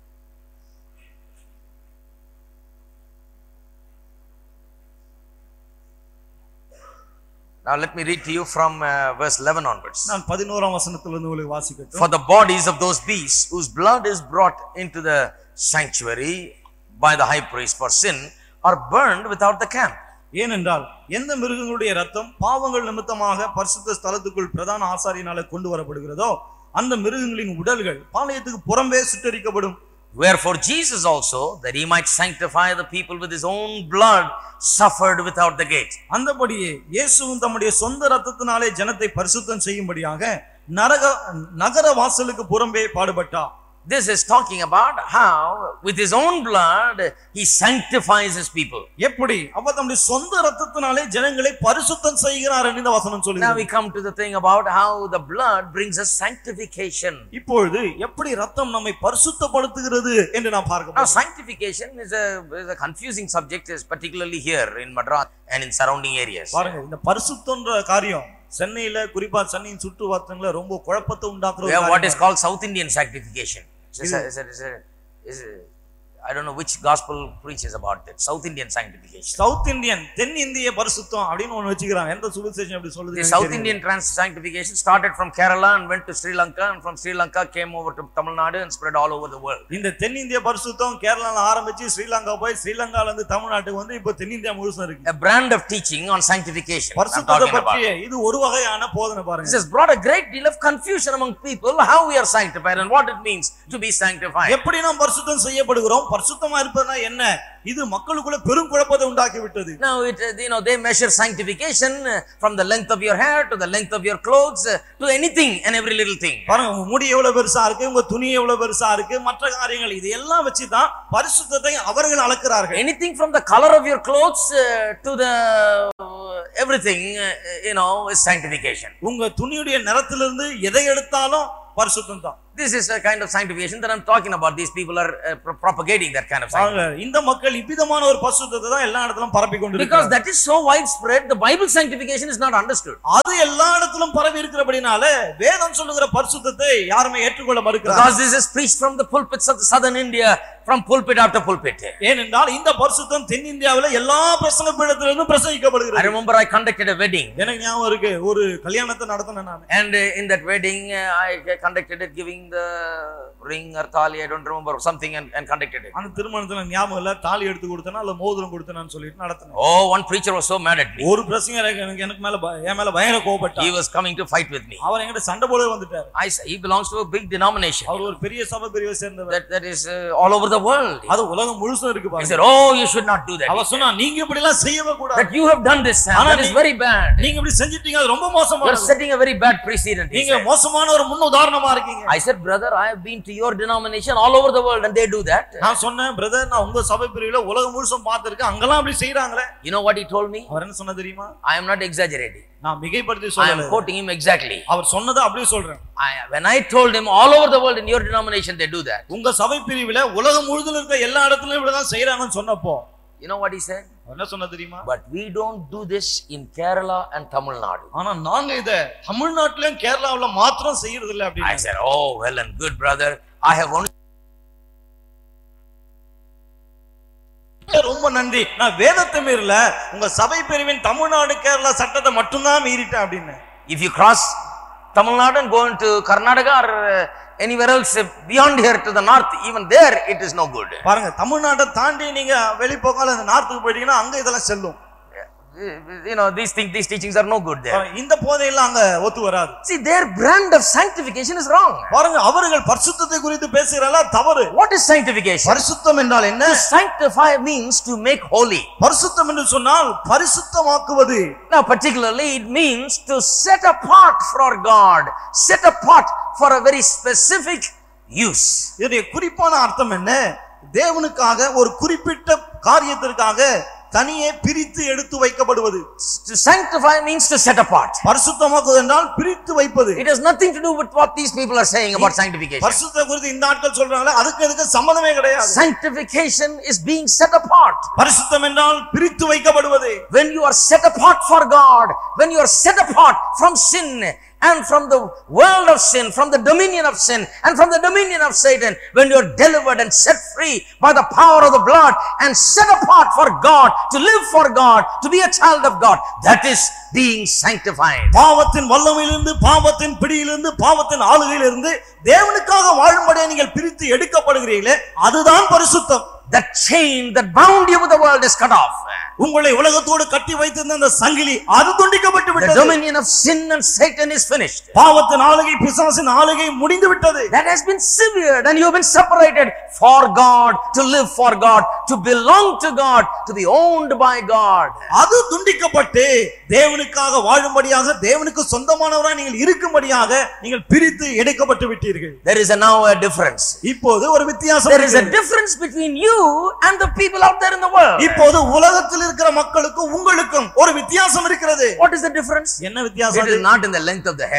Now let me read to you from verse 11 onwards. நான் 11ஆம் வசனத்திலிருந்து உங்களுக்கு வாசிக்கட்டும். For the bodies of those beasts whose blood is brought into the sanctuary by the high priest for sin are burned without the camp. ஏனென்றால் எந்த மிருகங்களுடைய ரத்தம் பாவங்கள் நிமித்தமாக பரிசுத்த ஸ்தலத்துக்குள் பிரதான ஆசாரியனால கொண்டு வரப்படுகிறதோ அந்த மிருகங்களின் உடல்கள் பாளையத்துக்கு புறம்பே சுட்டெரிக்கப்படும். Wherefore Jesus also, that he might sanctify the people with his own blood, suffered without the gate. அந்தபடியே இயேசுவும் தம்முடைய சொந்த ரத்தத்தினாலே ஜனத்தை பரிசுத்தம் செய்யும்படியாக நகர வாசலுக்கு புறம்பே பாடுபட்டார். This is talking about how with his own blood he sanctifies his people. எப்படி அவர் தம்முடைய சொந்த ரத்தத்தினாலே ஜனங்களை பரிசுத்தம் செய்கிறார் என்று இந்த வசனம் சொல்லுகிறது. Now we come to the thing about how the blood brings us sanctification. இப்பொழுது எப்படி ரத்தம் நம்மை பரிசுத்தப்படுத்துகிறது என்று நாம் பார்க்க Now போகிறோம். sanctification is a confusing subject, is particularly here in Madras and in surrounding areas. பாருங்க, இந்த பரிசுத்தம்ன்ற காரியம் சென்னையில, குறிப்பா சென்னையின் சுற்று வட்டாரங்கள ரொம்ப குழப்பத்தை உண்டாக்குற ஒரு What is காரியம். called South Indian sanctification. I don't know which gospel preaches about that. South Indian sanctification. South Indian தென் இந்திய பரிசுத்தம் அப்படின்னு ஒன்னு வச்சுக்கிறாங்க. எந்த சுவிசேஷம் அப்படி சொல்லுது? The South Indian sanctification started from Kerala and went to Sri Lanka, and from Sri Lanka came over to Tamil Nadu and spread all over the world. இந்த தென் இந்திய பரிசுத்தம் கேரளால ஆரம்பிச்சு ஸ்ரீலங்கா போய் ஸ்ரீலங்கால இருந்து தமிழ்நாட்டுக்கு வந்து இப்போ தென் இந்தியா முழுசும் இருக்கு. A brand of teaching on sanctification. பரிசுத்தத்தை பற்றி இது ஒரு வகையான போதனை பாருங்க. This has brought a great deal of confusion among people how we are sanctified and what it means to be sanctified. எப்படி நாம் பரிசுத்தம் செய்யப்படுகிறோம், பரிசுத்தமா இருப்பதுனா என்ன, இது மக்களுக்குள்ள பெரும் குழப்பத்தை உண்டாக்கி விட்டது. Now they measure sanctification from the length of your hair to the length of your clothes to anything and every little thing. பாருங்க, உங்க முடி எவ்வளவு பெருசா இருக்கு, உங்க துணி எவ்வளவு பெருசா இருக்கு, மற்ற காரியங்கள் இது எல்லாம் வச்சு தான் பரிசுத்தத்தை அவர்கள் அளக்கிறார்கள். Anything from the color of your clothes to the everything is sanctification. உங்க துணியுடைய நிறத்திலிருந்து எதை எடுத்தாலும் பரிசுத்தம் தான். This is a kind of sanctification that I'm talking about. These people are propagating that kind of sanctification. இந்த மக்கள் இவ்விதமான ஒரு பரிசுத்தத்தை தான் எல்லா இடத்திலும் பரப்பி கொண்டிருக்கிறார்கள். Because that is so widespread, the Bible sanctification is not understood. அது எல்லா இடத்திலும் பரவி இருக்கிறபடினால வேதம் சொல்லுகிற பரிசுத்தத்தை யாருமே ஏற்றுக்கொள்ள மறுக்கிறார்கள். Because this is preached from the pulpits of the southern India, from pulpit after pulpit. ஏனென்றால் இந்த பரிசுத்தம் தென் இந்தியாவில எல்லா பிரசங்க பீடத்திலிருந்தும் பிரசங்கிக்கப்படுகிறது. I remember I conducted a wedding. எனக்கு ஞாபகம் இருக்கு, ஒரு கல்யாணத்தை நடத்தினேன் நான். And in that wedding I conducted it, giving the ring or thali, I don't remember, something, and conducted it. அந்த திருமணத்துல ஞாபகம் இல்ல, தாலி எடுத்து கொடுத்தனா இல்ல மோதிரம் கொடுத்தனான்னு சொல்லிட்டு நடத்தினேன். Oh, one preacher was so mad at me. ஒரு பிரசங்கர் எனக்கு மேல என் மேல பயங்கர கோபப்பட்டார். He was coming to fight with me. அவர் என்கிட்ட சண்டை போட வந்துட்டார். He belongs to a big denomination. அவர் ஒரு பெரிய சபை பிரிவை சேர்ந்தவர். That is all over the world. அது உலகம் முழுசும் இருக்கு பாருங்க. He said, "Oh, you should not do that." அவர் சொன்னா, நீங்க இப்படி எல்லாம் செய்யவே கூடாது. That you have done this, that is very bad. நீங்க இப்படி செஞ்சிட்டீங்க, அது ரொம்ப மோசமானது. You are setting a very bad precedent. நீங்க மோசமான ஒரு முன் உதாரணமா இருக்கீங்க. I said, "Brother, I have been to your denomination all over the world and they do that." நான் சொன்னேன், பிரதர், நான் உங்க சபை பிரிவுல உலகம் முழுசும் பார்த்திருக்கேன், அங்கலாம் அப்படி செய்றாங்களே. You know what he told me? அவர் என்ன சொன்னா தெரியுமா? I am not exaggerating. நான் மிகைப்படுத்தி I சொல்லல. am quoting him exactly. அவர் சொன்னதை அப்படியே சொல்றேன். When I told him all over the world in your denomination they do that. உங்க சபை பிரிவுல உலகம் முழுதுல இருக்க எல்லா இடத்துலயும் இப்படி தான் செய்றாங்கன்னு சொன்னப்போ, you know what he said? என்ன சொன்னா தெரியுமா? But we don't do this in Kerala and Tamil Nadu. ஆனா நாங்க இத தமிழ்நாட்டிலும் கேரளாவுல மாத்திரம் செய்யறது இல்ல அப்படி. I said, "Oh, well and good, brother. I have only..." ரொம்ப நன்றி, நான் வேதத்தை மீறல, உங்க சபை பிரிவின் தமிழ்நாடு கேரளா சட்டத்தை மட்டும் தான் மீறிட்டேன் அப்படின்னு. If you cross Tamil Nadu and go into Karnataka or anywhere else beyond here to the north, even there it is no good. பாருங்க, தமிழ்நாட்டை தாண்டி நீங்க வெளிப்போக்கால அந்த நார்த்துக்கு போயிட்டீங்கன்னா அங்க இதெல்லாம் செல்லும். These teachings are no good there. இந்த போதையெல்லாம் அங்க ஒத்து வராது. See, their brand of sanctification is wrong. பாருங்க, அவர்கள் பரிசுத்தத்தை குறித்து பேசுறாங்களா தவறு. What is sanctification? பரிசுத்தம் என்றால் என்ன? To sanctify means to make holy. பரிசுத்தம் என்று சொன்னால் பரிசுத்தமாக்குவது. Now particularly it means to set apart for God, set apart for a very specific use. இதோட குறிப்பான அர்த்தம் என்ன? தேவனுக்காக ஒரு குறிப்பிட்ட காரியத்திற்காக தனியே பிரித்து எடுத்து வைக்கப்படுவது. To sanctify means to set apart. பரிசுத்தமாக்குவது என்றால் பிரித்து வைப்பது. It has nothing to do with what these people are saying about sanctification. பரிசுத்தம் குறித்து இந்த ஆட்கள் சொல்றாங்களே, அதுக்கு சம்பந்தமே கிடையாது. Sanctification is being set apart. பரிசுத்தம் என்றால் பிரித்து வைக்கப்படுவது. When you are set apart for God, when you are set apart from sin and from the world of sin, from the dominion of sin and from the dominion of Satan, when you are delivered and set free by the power of the blood and set apart for God, to live for God, to be a child of God, that is being sanctified. பாவத்தின் வல்லமையிலிருந்து, பாவத்தின் பிடியிலிருந்து, பாவத்தின் ஆளுகையிலிருந்து தேவனுக்காக வாழும்படியாக நீங்கள் பிரித்து எடுக்கப்படுகிறீர்களே, அதுதான் பரிசுத்தம். That chain that bound you with the world is cut off. உங்களை உலகத்தோடு கட்டி வைத்திருந்த அந்த சங்கிலி அது துண்டிக்கப்பட்டு The விட்டது. dominion of sin and Satan is finished. பாவத்தின் ஆளுகை, பிசாசின் ஆளுகை முடிந்து விட்டது. That has been severed and you have been separated for God, to live for God, to belong to God, to be owned by God. அது துண்டிக்கப்பட்டு தேவனுக்காக வாழும்படியாக, தேவனுக்கு சொந்தமானவராய் நீங்கள் இருக்கும்படியாக நீங்கள் பிரித்து எடுக்கப்பட்டு விட்டீர்கள். There is now a difference. இப்போது ஒரு வித்தியாசம் There is a இருக்கிறது. difference between you and the people out there in the world. இப்போது உலகத்தில் இருக்கிற மக்களுக்கும் உங்களுக்கும் ஒரு வித்தியாசம் இருக்கிறது. What is the difference? என்ன வித்தியாசம்? It is not in the length of the hair.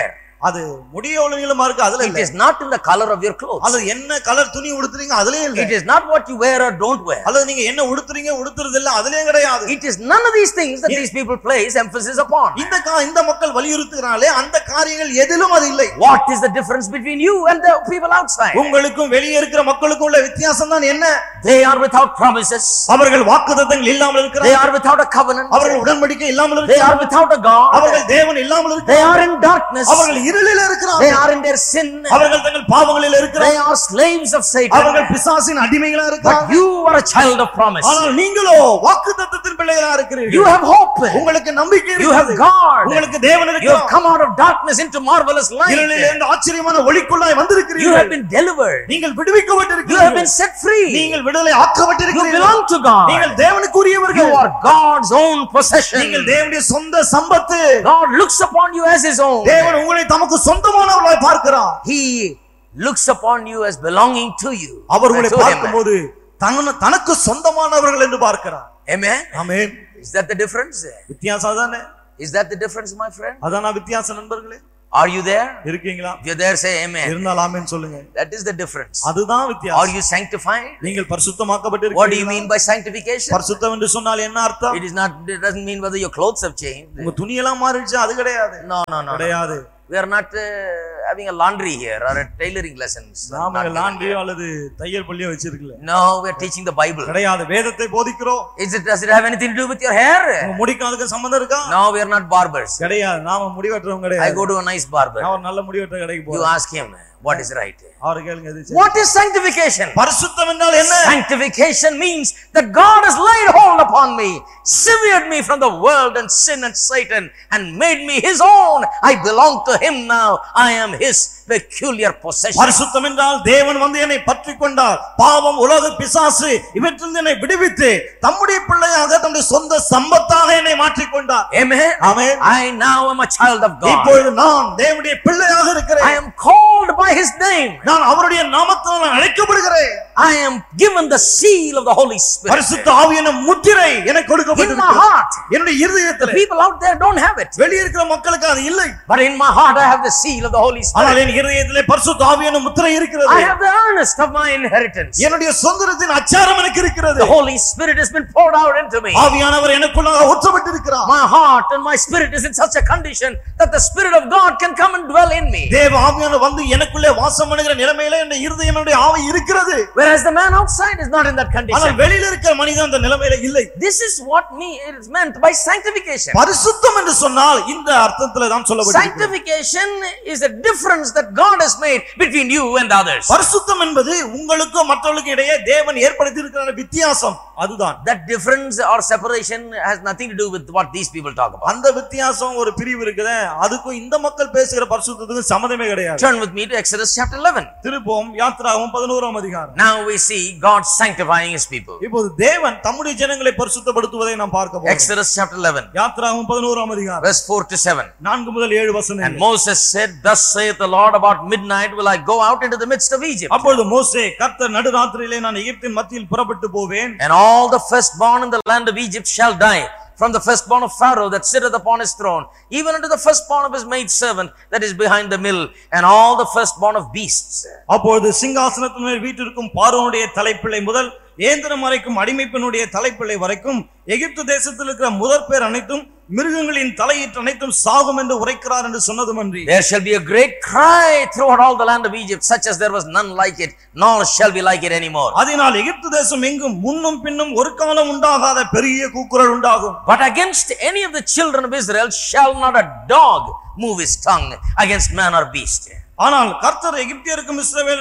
அது முடிய எவ்வளவு நீளமா இருக்கு அதுல It இல்ல. is not in the color of your clothes. அது என்ன கலர் துணி உடுத்துறீங்க அதுலயே இல்ல. It is not what you wear or don't wear. அல்லது நீங்க என்ன உடுத்துறீங்க உடுத்துறது இல்ல அதுலயே கிடையாது. It is none of these things that these people place emphasis upon. இந்த மக்கள் வலியுறுத்துறாங்களே அந்த காரியங்கள் எதிலும் அது இல்லை. What is the difference between you and the people outside? உங்களுக்கும் வெளியே இருக்கிற மக்களுக்கும் உள்ள வித்தியாசம் தான் என்ன? They are without promises. அவர்கள் வாக்குத்தத்தங்கள் இல்லாமல் இருக்கிறார்கள். They are without a covenant. அவர்கள் உடன்படிக்கை இல்லாமல் They are இருக்கிறார்கள். without a God. அவர்கள் தேவன் இல்லாமல் They இருக்கிறார்கள். are in darkness. அவர்கள் இருளில் இருக்கிறார்கள். They are in their sin. அவர்கள் தங்கள் பாவங்களில் They இருக்கிறார்கள். are slaves of Satan. அவர்கள் பிசாசின் அடிமைகளா But இருக்கிறார்கள். you are a child of promise. ஆனால் நீங்களோ வாக்குத்தத்தத்தின் பிள்ளைகளா இருக்கிறீர்கள். You have hope. உங்களுக்கு நம்பிக்கை You have இருக்கிறது. God. உங்களுக்கு தேவன் You have இருக்கிறார். come out of darkness into marvelous light. இருளில் இருந்து ஆச்சரியமான ஒளிக்குள்ளாய் You have வந்திருக்கிறீர்கள். been delivered. நீங்கள் You have விடுவிக்கப்பட்டிருக்கிறீர்கள். been set free. நீங்கள் விடுதலை You ஆக்கப்பட்டிருக்கிறீர்கள். belong to God. நீங்கள் தேவனுக்குரியவர்கள். You are God's own possession. நீங்கள் தேவனுடைய சொந்த சம்பத்து. God looks upon you as his own. தேவன் உங்களை தமக்கு சொந்தமானவர்களாய் பார்க்கிறார். He looks upon you as belonging to you. அவர் உங்களை To him. பார்க்கும்போது தனக்கு சொந்தமானவர்கள் என்று பார்க்கிறார். Amen. Amen. Is that the difference? வித்தியாசம் தானே? Is that the difference, my friend? அதானா வித்தியாசம் நண்பர்களே? Are you there? இருக்கீங்களா? If you're there, say amen. இருந்தால் ஆமென் சொல்லுங்க. That is the difference. அதுதான் Are வித்தியாசம். you sanctified? நீங்கள் What do you பரிசுத்தமாக்கப்பட்டிருக்கிறீர்கள். mean by sanctification? பரிசுத்தம் என்று சொன்னால் என்ன அர்த்தம்? It doesn't mean whether your clothes have changed. உங்க துணியெல்லாம் மாறிடுச்சு அது கிடையாது. No. கிடையாது. We are not having a laundry here or a tailoring lessons. நாம லாண்டரியோ அல்லது தையல் பள்ளியோ வச்சிருக்கல. No, we are teaching the Bible. கிடையாது. வேதத்தை போதிக்கிறோம். Does it have anything to do with your hair? உங்க முடிக்கும் அதுக்கு சம்பந்தம் இருக்கா? No, we are not barbers. கிடையாது. நாம முடி வெட்டுறவங்க I கிடையாது. go to a nice barber. நான் ஒரு நல்ல முடி வெட்டுற கடைக்கு You போறேன். ask him what is right. அவரை கேளுங்க எது சரி. What is sanctification? பரிசுத்தம் என்றால் என்ன? Sanctification means that God has laid hold upon me, severed me from the world and sin and Satan, and made me his own. I belong to him now. I am his peculiar possession. பரிசுத்தம் என்றால் தேவன் வந்து என்னை பற்றிக் கொண்டார். பாவம், உலக, பிசாசு இவற்றிலிருந்து என்னை விடுவித்து தம்முடைய பிள்ளையாக தம்முடைய சொந்த சம்பத்தாக என்னை மாற்றிக் கொண்டார். Amen. Amen. I now am a child of God. இப்பொழுது நான் தேவனுடைய பிள்ளையாக I இருக்கிறேன். am called by his name. நான் அவருடைய நாமத்தால் அழைக்கப்படுகிறேன். I am given the seal of the Holy Spirit. பரிசுத்த ஆவி எனும் முத்திரை எனக்கு In my கொடுக்கப்பட்டிருக்கிறது. heart. என்னுடைய The இருதயத்திலே. people out there don't have it. வெளியே இருக்கிற மக்களுக்கு அது இல்லை. But in my heart I have the seal of the Holy ஆனால் Spirit. என் இருதயத்திலே பரிசுத்த ஆவி எனும் முத்திரை இருக்கிறது. I have the earnest of my inheritance. என்னுடைய சொந்தத்தின் அச்சாரம் எனக்கு இருக்கிறது. The Holy Spirit has been poured out into me. ஆவியானவர் எனக்குள்ளாக ஊற்றப்பட்டிருக்கிறார். My heart and my spirit is in such a condition that the Spirit of God can come and dwell in me. தேவ ஆவியானவர் வந்து எனக்குள்ளே வாசம் பண்ணுகிற நிலைமையில என் இருதயம் என்னுடைய ஆவி இருக்கிறது. Whereas the man outside is not in that ஆனால் condition. வெளியில இருக்கிற மனிதன் அந்த நிலைமையில இல்லை. This is what it is meant by sanctification. பரிசுத்தம் என்று சொன்னால் இந்த அர்த்தத்துல தான் சொல்லப்பட்டிருக்கிறது. Sanctification is a difference that God has made between you and others. பரிசுத்தம் என்பது உங்களுக்கும் மற்றவர்களுக்கும் இடையே தேவன் ஏற்படுத்தி இருக்கிற வித்தியாசம் அதுதான். That difference or separation has nothing to do with what these people talk about. அந்த வித்தியாசம் ஒரு பிரிவு இருக்குதே அதுக்கும் இந்த மக்கள் பேசுகிற பரிசுத்தத்துக்கும் சம்பந்தமே கிடையாது. Turn with me to Exodus chapter 11. திருப்போம் யாத்திராகமம் 11ஆம் அதிகாரம். Now we see God sanctifying his people. இப்போது தேவன் தம்முடைய ஜனங்களை பரிசுத்தப்படுத்துவதை நாம் பார்க்க போறோம். Exodus chapter 11 யாத்திராகமம் 11ஆம் அதிகாரம் verse 4 to 7. 4 முதல் 7 And வசனங்கள். Moses said, Thus saith the Lord, about midnight will I go out into the midst of Egypt. அப்பொழுது மோசே கர்த்தர் நடுராத்திரியிலே நான் எகிப்தின் மத்தியில் புறப்பட்டு போவேன். And all the firstborn in the land of Egypt shall die, from the firstborn of Pharaoh that sitteth upon his throne, even unto the firstborn of his maidservant that is behind the mill, and all the firstborn of beasts. அப்பொழுது சிங்காசனத்தின் மேல் வீற்றிருக்கும் பார்வோனுடைய தலைப்பிள்ளை முதல் ஏந்திரம் வரைக்கும் அடிமைப்பெண்ணுடைய தலைப்பிள்ளை வரைக்கும் எகிப்து தேசத்தில் இருக்கிற முதற் பேர் அனைத்தும் மிருகங்களின் தலையீற்று அனைத்தும் சாகும் என்று உரைக்கிறார் என்று சொன்னதுமன்றி There shall be a great cry throughout all the land of Egypt, such as there was none like it, nor shall be like it anymore. அதனால் எகிப்து தேசம் எங்கும் முன்னும் பின்னும் ஒரு காலம் உண்டாகாத பெரிய கூக்குரல் உண்டாகும். But against any of the children of Israel shall not a dog move his tongue against man or beast. ஆனால் கர்த்தர் எகிப்தியருக்கும்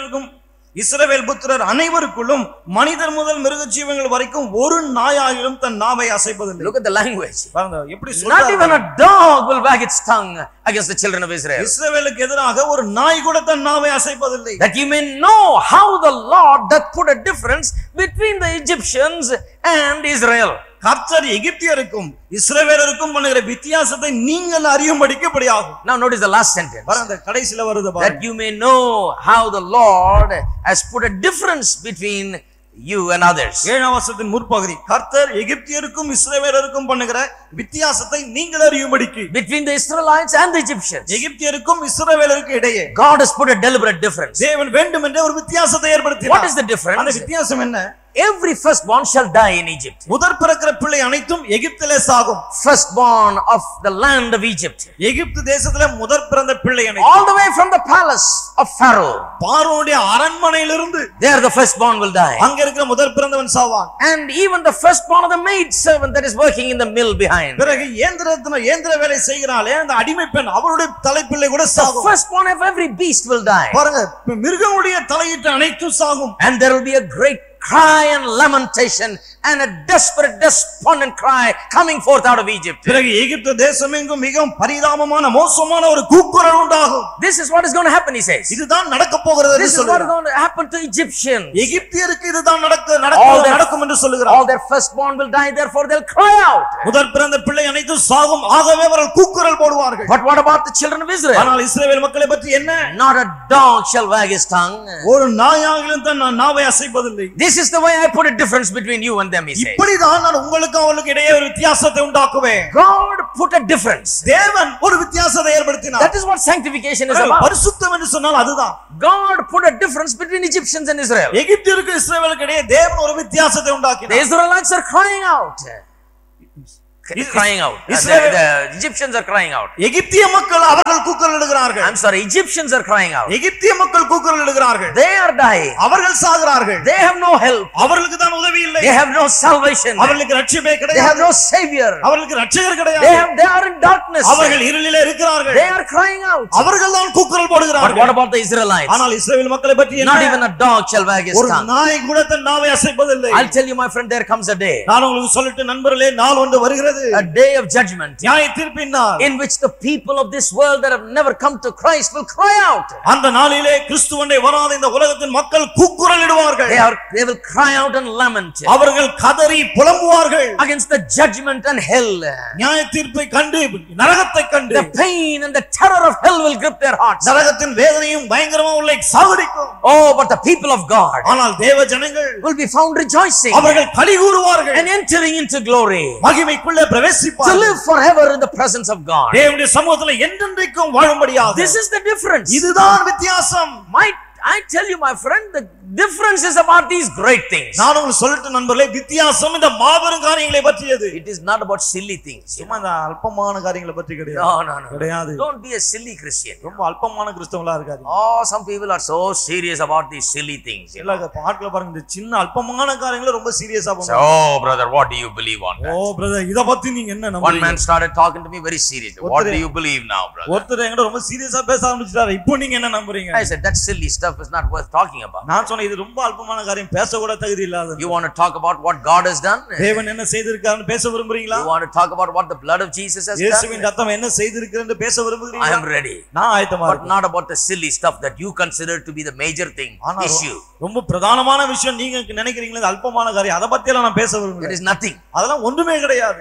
இஸ்ரவேல் புத்திரர் அனைவருக்குள்ளும் மனிதர் முதல் மிருக ஜீவங்கள் வரைக்கும் ஒரு நாயாயிலும் தன் நாவை அசைப்பதில்லை. Look at the language. பாருங்க எப்படி Not சொல்றாரு. even a dog will wag its tongue against the children of Israel. இஸ்ரவேலுக்கு எதிராக ஒரு நாய் கூட தன் நாவை அசைப்பதில்லை. That you may know how the Lord doth put a difference between the Egyptians and Israel. கர்த்தர் எகிப்தியருக்கும் இஸ்ரவேலருக்கும் பண்ணுகிற வித்தியாசத்தை நீங்கள் அறியும்படிக்கு இப்படியாகும். Now notice the last sentence. பாருங்க கடைசில வருது That பாருங்க. you may know how the Lord has put a difference between you and others. 7ஆம் வசனத்தின் முற்பகுதி, கர்த்தர் எகிப்தியருக்கும் இஸ்ரவேலருக்கும் பண்ணுகிற வித்தியாசத்தை நீங்கள் அறியும்படிக்கு. Between the Israelites and the Egyptians, எகிப்தியருக்கும் இஸ்ரவேலருக்கும் இடையே God has put a deliberate difference. தேவன் வேண்டுமென்றே ஒரு வித்தியாசத்தை ஏற்படுத்தினார். What is the difference? அந்த வித்தியாசம் என்ன? Every firstborn shall die in Egypt. முதற் பிறக்கிற பிள்ளை அனைத்தும் எகிப்திலே சாகும். Firstborn of the land of Egypt. எகிப்து தேசத்திலே முதற் பிறந்த பிள்ளை அனைத்தும், All the way from the palace of Pharaoh, பார்வோனுடைய அரண்மனையிலிருந்து there the firstborn will die. அங்க இருக்கிற முதற் பிறந்தவன் சாவான். And even the firstborn of the maid servant that is working in the mill behind. பிறகு இயந்திர வேலை செய்கிறாளே அந்த அடிமை பெண், அவருடைய தலைப்பிள்ளை கூட The சாகும். firstborn of every beast will die. பாருங்க, மிருகங்களுடைய தலையிட்ட அனைத்தும் சாகும். And there will be a great cry and lamentation and a desperate, despondent cry coming forth out of Egypt. பிறகு எகிப்து தேசமெங்கும் மிகவும் பரிதாபமான மோசமான ஒரு கூக்குரல் உண்டாகும். This is what is going to happen, he says. இதுதான் நடக்க போகிறது என்று This is what is சொல்கிறார். going to happen to Egyptians. எகிப்தியருக்கு இதுதான் நடக்கும் என்று சொல்கிறார். All their firstborn will die, therefore they'll cry out. முதற் பிறந்த பிள்ளை அனைத்தும் சாகும், ஆகவே அவர்கள் கூக்குரல் போடுவார்கள். But what about the children of Israel? ஆனால் இஸ்ரவேல் மக்களை பற்றி என்ன? Not a dog shall wag his tongue. ஒரு நாயாகிலும் தன் நாவை அசைப்பதில்லை. This is the way I put a difference between you and them, he says. இப்படிதான் நான் உங்களுக்கு அவர்களுக்கு இடையே ஒரு வித்தியாசத்தை உண்டாக்குவேன். God put a difference. தேவன் ஒரு வித்தியாசத்தை ஏற்படுத்தினார். That is what sanctification is about. பரிசுத்தம் என்று சொன்னால் அதுதான். God put a difference between Egyptians and Israel. எகிப்தியருக்கு இஸ்ரவேலுக்கு இடையே தேவன் ஒரு வித்தியாசத்தை The உண்டாக்கினார். Israelites are crying out. Crying out. The Egyptians are crying out. எகிப்திய மக்கள் அவர்கள் கூக்குரலிடுகிறார்கள். I'm sorry, Egyptians are crying out. எகிப்திய மக்கள் கூக்குரலிடுகிறார்கள். They are dying. அவர்கள் சாகிறார்கள். They have no help. அவர்களுக்கு தான் உதவி இல்லை. They have no salvation. அவர்களுக்கு ரட்சிப்பே They கிடையாது. have no savior. அவர்களுக்கு ரட்சகர் கிடையாது. They are in darkness. அவர்கள் இருளிலே இருக்கிறார்கள். They are crying out. அவர்கள் தான் கூக்குரல் But போடுகிறார்கள். what about the Israelites? ஆனால் இஸ்ரவேல் மக்களை பற்றி என்ன? Not even a dog shall wag his ஒரு tongue. நாய் கூட தன் நாவை அசைப்பதில்லை. I'll tell you, my friend, there comes a day. நான் உங்களுக்கு சொல்லட்டு நண்பர்களே, நாள் ஒன்று வருகிறது. A day of judgment. நியாய தீர்ப்பின் நாள். In which the people of this world that have never come to Christ will cry out. அந்த நாளிலே கிறிஸ்துவண்டை வராத இந்த உலகத்தின் மக்கள் கூக்குரலிடுவார்கள். They will cry out and lament. அவர்கள் கதறி புலம்புவார்கள். Against the judgment and hell. நியாய தீர்ப்பை கண்டு, நரகத்தை கண்டு. The pain and the terror of hell will grip their hearts. நரகத்தின் வேதனையும் பயங்கரமா உள்ளே சாகடிக்கும். Oh, but the people of God ஆனால் தேவ ஜனங்கள் will be found rejoicing. அவர்கள் களி கூறுவார்கள். And entering into glory. மகிமைக்குள்ளே To பிரவேசிப்பார்கள். live forever in the presence of God. தேவனுடைய சமூகத்தில் என்றென்றைக்கும் வாழும்படியாக. This is the difference. இதுதான் வித்தியாசம். I tell you, my friend, the difference is about these great things. நான் உங்களுக்கு சொல்லட்டு நண்பர்களே, வித்தியாசம் இந்த மாபெரும் காரியங்களை பற்றியது. It is not about silly things. சும்மா இந்த அல்பமான காரியங்களை பற்றி கிடையாது. No. கிடையாது. Don't be a silly Christian. ரொம்ப அல்பமான கிறிஸ்தவங்களா இருக்காது. Oh, some people are so serious about these silly things. எல்லா ஆட்களை பாருங்க, இந்த சின்ன அல்பமான காரியங்களை ரொம்ப சீரியஸா பண்ணுவாங்க. Oh, brother, what do you believe on that? O brother, இத பத்தி நீங்க என்ன நம்புறீங்க? One man started talking to me very seriously. What do you believe now, brother? ஒருத்தர் என்கிட்ட ரொம்ப சீரியஸா பேச ஆரம்பிச்சிட்டாரு. இப்போ நீங்க என்ன நம்புறீங்க? I said that silly stuff is not worth talking about. நான் சொன்னேன், இது ரொம்ப அல்பமான காரியம், பேச கூட தகுதி இல்லாதது. You want to talk about what God has done? தேவன் என்ன செய்திருக்காருன்னு பேச விரும்புறீங்களா? You want to talk about what the blood of Jesus has done? இயேசுவின் ரத்தம் என்ன செய்திருக்குன்னு பேச விரும்புறீங்களா? I am ready. நான் ஆயத்தமா But இருக்கேன். not about the silly stuff that you consider to be the major thing, issue. ரொம்ப பிரதானமான விஷயம் நீங்க நினைக்கிறீங்களே அல்பமான காரியம், அத பத்தி எல்லாம் நான் பேச விரும்புறேன். It is nothing. அதெல்லாம் ஒண்ணுமே கிடையாது.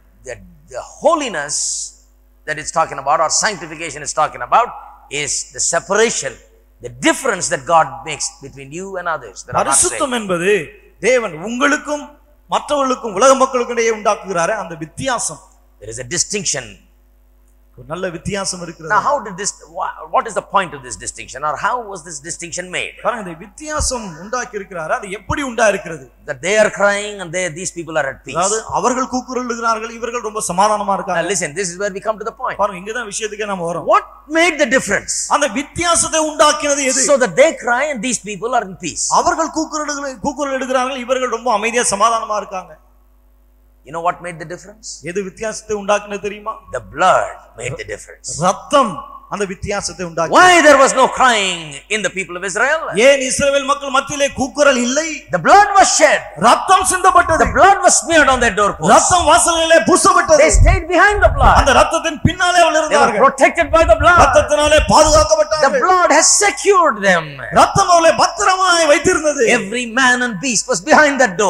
The holiness that it's talking about, or sanctification is talking about, is the separation, the difference that God makes between you and others. பரிசுத்தம் என்பது தேவன் உங்களுக்கும் மற்றவர்களுக்கும் உலக மக்களுக்கும் இடையே உண்டாக்குகிறாரே அந்த வித்தியாசம். There is a distinction. ஒரு நல்ல வித்தியாசம் இருக்கிறது. Now, what is the point of this distinction, or how was this distinction made? பாருங்க, இந்த வித்தியாசம் உண்டாக்கி இருக்கிறாரு, அது எப்படி உண்டாயிருக்கிறது? That they are crying and these people are at peace. அதாவது அவர்கள் கூக்குரலிடுகிறார்கள், இவர்கள் ரொம்ப சமாதானமா Now இருக்காங்க. listen, this is where we come to the point. பாருங்க, இங்க தான் விஷயத்துக்கே நாம வரோம். What made the difference? அந்த வித்தியாசத்தை உண்டாக்கினது எது? So that they cry and these people are in peace. அவர்கள் கூக்குரலிடுகிறார்கள், இவர்கள் ரொம்ப அமைதியா சமாதானமா இருக்காங்க. You know what made the difference? எது வித்தியாசத்தை உண்டாக்கினது தெரியுமா? The blood made the difference. ரத்தம் அந்த வித்தியாசத்தை உண்டாக்கினது. Why there was no crying in the people of Israel? ஏன் இஸ்ரவேல் மக்கள் மத்தியிலே கூக்குரல் இல்லை? The blood was shed. ரத்தம் சிந்தப்பட்டது. The blood was smeared on their doorposts. ரத்தம் வாசல்களிலே பூசப்பட்டது. They stayed behind the blood. அந்த ரத்தத்தின் பின்னாலே அவர்கள் They were இருந்தார்கள். protected by the blood. ரத்தத்தினாலே பாதுகாக்கப்பட்டார்கள். The blood has secured them. ரத்தம் அவர்களை பத்திரமாய் வைத்திருந்தது. Every man and beast was behind that door.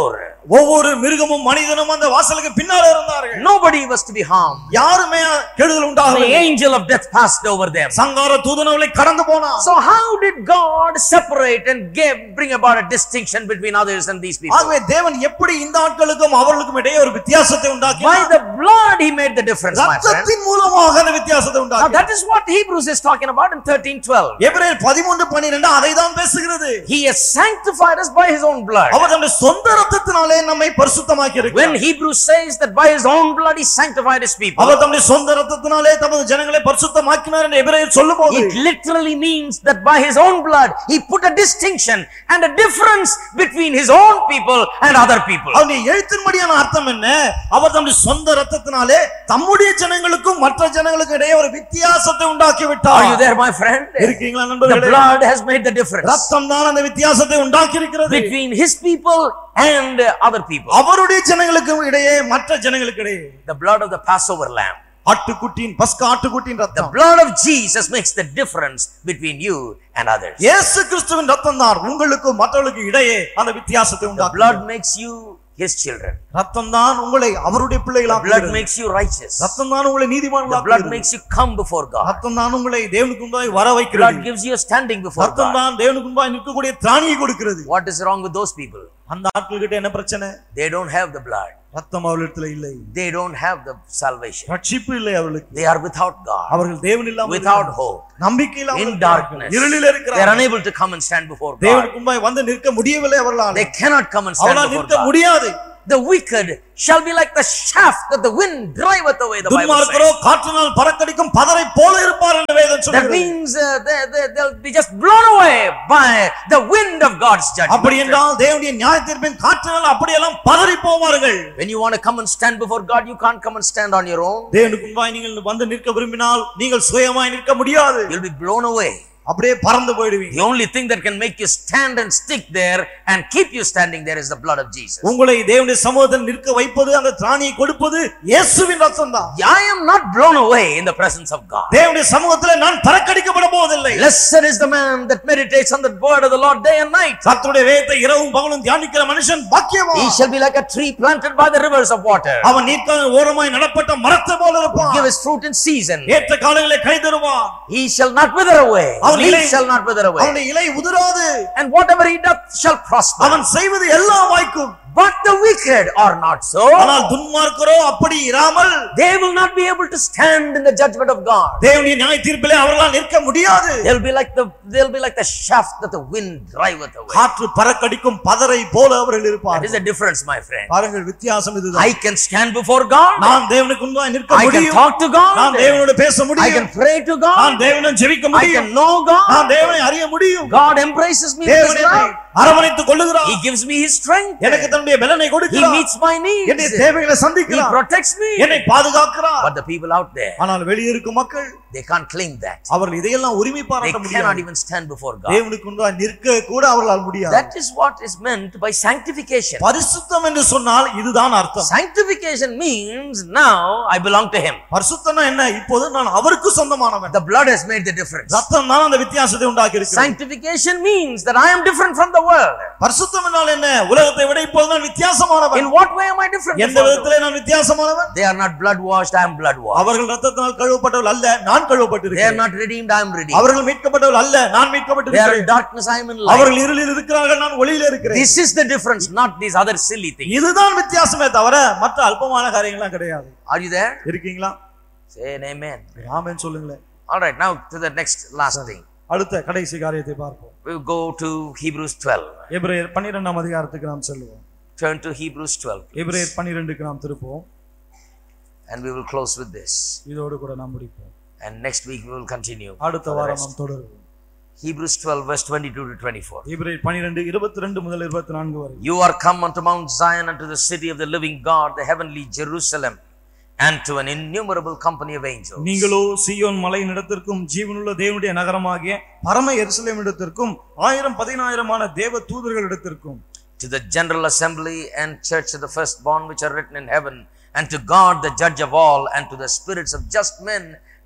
ஒவ்வொரு மிருகமும் மனிதனும் அந்த வாசலுக்கு பின்னால இருந்தார்கள். Nobody was to be harmed. யாருமே கெடுதல் The உண்டாகவில்லை. angel of death passed over them. சங்கார தூதன் அவர்களை கடந்து போனான். So how did God separate and bring about a distinction between others and these people? ஆகவே தேவன் எப்படி இந்த ஆட்களுக்கும் அவர்களுக்கும் இடையே ஒரு வித்தியாசத்தை By உண்டாக்கினார்? the blood he made the difference, my friend. ரத்தத்தின் மூலமாக அந்த வித்தியாசத்தை Now உண்டாக்கினார். that is what Hebrews is talking about in 13:12. எபிரேயர் 13:12 அதை தான் பேசுகிறது. He has sanctified us by his own blood. அவர் தம்முடைய சொந்த ரத்தத்தினாலே நம்மை பரிசுத்தமாக்கி இருக்கிறார். When Hebrews says that by his own blood he sanctified his people, அவர் தம்முடைய சொந்த ரத்தத்தினாலே தமது ஜனங்களை பரிசுத்தமாக்கினார் என்று எபிரேயர் சொல்லும்போது it literally means that by his own blood he put a distinction and a difference between his own people and other people. அவருடைய எழுத்தின்படியான அர்த்தம் என்ன? அவர் தம்முடைய சொந்த ரத்தத்தினாலே தம்முடைய ஜனங்களுக்கும் மற்ற ஜனங்களுக்கும் இடையே ஒரு வித்தியாசத்தை உண்டாக்கி விட்டார். Are you there, my friend? இருக்கீங்களா The நண்பர்களே? blood has made the difference ரத்தம் தான் அந்த வித்தியாசத்தை உண்டாக்கி இருக்கிறது. between his people and other people. அவருடைய ஜனங்களுக்கும் இடையே மற்ற ஜனங்களுக்கு இடையே The blood of the Passover lamb, ஆட்டுக்குட்டியின் பஸ்கா ஆட்டுக்குட்டியின் the ரத்தம். blood of Jesus makes the difference between you and others. இயேசு கிறிஸ்துவின் ரத்தம் தான் உங்களுக்கும் மற்றவர்களுக்கும் இடையே அந்த வித்தியாசத்தை The உண்டாக்குகிறது. blood makes you his children. ரத்தம் தான் உங்களை அவருடைய The blood பிள்ளைகளாக்குகிறது. makes you righteous. ரத்தம் தான் உங்களை The blood நீதிமான்களாக்குகிறது. makes you come before God. ரத்தம் தான் உங்களை தேவனுக்கு முன்பாக வர Blood வைக்கிறது. gives you a standing before ரத்தம் God. தான் தேவனுக்கு முன்பாக நிற்கக்கூடிய திராணியை கொடுக்கிறது. What is wrong with those people? அந்த ஆட்கள் கிட்ட என்ன பிரச்சனை? They don't have the blood. ரத்தம் அவர்களிடத்துல இல்லை. They don't have the salvation. ரட்சிப்பு இல்லை அவர்களுக்கு. They are without God, அவர்கள் தேவன் இல்லாமல் without hope, நம்பிக்கை இல்லாமல் in darkness. இருளில் They are இருக்கிறார்கள். unable to come and stand before God. தேவனுக்கு முன்பாக வந்து நிற்க முடியவில்லை அவர்களால். They cannot come and stand அவர்களால் before நிற்க God. முடியாது. The wicked shall be like the shaft that the wind driveth away, the Bible துன்மார்க்கரோ says. காற்றினால் பறக்கடிக்கும் பதரை போல இருப்பார் என்று வேதம் That சொல்கிறது. means they'll be just blown away by the wind of God's அப்படி judgment. என்றால் தேவனுடைய நியாயத்தீர்ப்பின் காற்றினால் அப்படியெல்லாம் பதறி போவார்கள். When you want to come and stand before God, you can't come and stand on your own. தேவனுக்கு முன்பாக நீங்கள் வந்து நிற்க விரும்பினால் நீங்கள் சுயமாய் நிற்க முடியாது. You'll be blown away. அப்படியே பறந்து போய்டுவீங்க. The only thing that can make you stand and stick there and keep you standing there is the blood of Jesus. உங்களை தேவனுடைய சமூகத்தில் நிற்க வைப்பது அந்த திராணியை கொடுப்பது இயேசுவின் ரத்தம் தான். I am not blown away in the presence of God. தேவனுடைய சமூகத்தில் நான் பறக்கடிக்கப்பட போவதில்லை. Blessed is the man that meditates on the word of the Lord day and night. கர்த்தருடைய வேதத்தை இரவும் பகலும் தியானிக்கிற மனுஷன் பாக்கியவான். He shall be like a tree planted by the rivers of water. அவன் நீர்க்கால் ஓரமாய் நடப்பட்ட மரத்தை போல இருப்பான். Give his fruit in season. ஏற்ற காலங்களிலே கனி தருவான். He shall not wither away. அவன் He இலை shall not wither away. அவனுடைய இலை உதிராது. And whatever he doth shall prosper. அவன் செய்வது எல்லாம் வாய்க்கும். But the wicked are not so. ஆனால் துன்மார்க்கரோ அப்படி இராமல் They will not be able to stand in the judgment of God. தேவனுடைய நியாய தீர்ப்பிலே அவர்களால் நிற்க முடியாது. They'll be like the shaft that the wind driveth away. காற்று பறக்கடிக்கும் பதரை போல அவர்கள் That இருப்பார்கள். is the difference, my friend. பாருங்கள் வித்தியாசம் இதுதான். I can stand before God. நான் தேவனுக்கு முன்பாக நிற்க I can முடியும். talk to God. நான் தேவனோடு பேச I முடியும். can pray to நான் God. தேவனுடன் ஜெபிக்க I முடியும். can know God. நான் தேவனை அறிய முடியும். God embraces me with his தேவன் என்னை love. அரவணைத்துக் கொள்ளுகிறார். He gives me his strength. எனக்கு தன்னுடைய பலனை He கொடுக்கிறார். meets my என்னுடைய needs. தேவைகளை He சந்திக்கிறார். protects me. என்னை பாதுகாக்கிறார். But the people out there, ஆனால் வெளியே இருக்கும் மக்கள் they can't claim that. அவர்கள் இதையெல்லாம் உரிமை They பாராட்ட cannot முடியாது. even stand before God. தேவனுக்கு முன்பாக நிற்க கூட அவர்களால் முடியாது. That is what is meant by sanctification. பரிசுத்தம் என்று சொன்னால் இதுதான் அர்த்தம். Sanctification means now I belong to him. பரிசுத்தம்னா என்ன? இப்போது நான் அவருக்கு சொந்தமானவன். The blood has made the difference. ரத்தம் தான் அந்த வித்தியாசத்தை உண்டாக்கி இருக்கிறது. Sanctification means that I am different from the world. பரிசுத்தம் என்றால் என்ன? உலகத்தை விட இப்போது நான் வித்தியாசமானவன். In what way am I different? எந்த விதத்திலே நான் வித்தியாசமானவன்? They are not blood washed, I am blood washed. அவர்கள் ரத்தத்தினால் கழுவப்பட்டவர்கள் அல்ல, நான் They are கழுவப்பட்டிருக்கிறேன். not redeemed, I am redeemed. அவர்கள் மீட்கப்பட்டவர்கள் அல்ல, நான் They are in மீட்கப்பட்டிருக்கிறேன். darkness, I am in light. அவர்கள் இருளில் இருக்கிறார்கள், நான் ஒளியில இருக்கிறேன். This is the difference, not these other silly things. இதுதான் வித்தியாசமே தவிர மற்ற அல்பமான காரியங்கள்லாம் கிடையாது. Are you there? இருக்கீங்களா? Say an amen. ஆமென் சொல்லுங்களேன். All right, now to the next last thing. அடுத்த கடைசி காரியத்தை பார்ப்போம். We will go to Hebrews 12. எபிரேயர் 12ஆம் அதிகாரத்துக்கு நாம் செல்வோம். Turn to Hebrews 12. எபிரேயர் 12க்கு நாம் திருப்போம். And we will close with this. இதோடு கூட நாம் முடிப்போம். And next week we will continue. அடுத்த வாரம் நாம் தொடருவோம். Hebrews 12 verse 22 to 24. எபிரேயர் 12 22 முதல் 24 வரை. You are come unto Mount Zion, unto the city of the living God, the heavenly Jerusalem, and to an innumerable company of angels. நீங்களோ சீயோன் மலையினிடத்திற்கும் ஜீவனுள்ள தேவனுடைய நகரமாகிய பரம எருசலேமிடத்திற்கும் 1000-10000 தேவ தூதர்களிடத்திற்கும், to the general assembly and church of the firstborn which are written in heaven, and to God the judge of all, and to the spirits of just men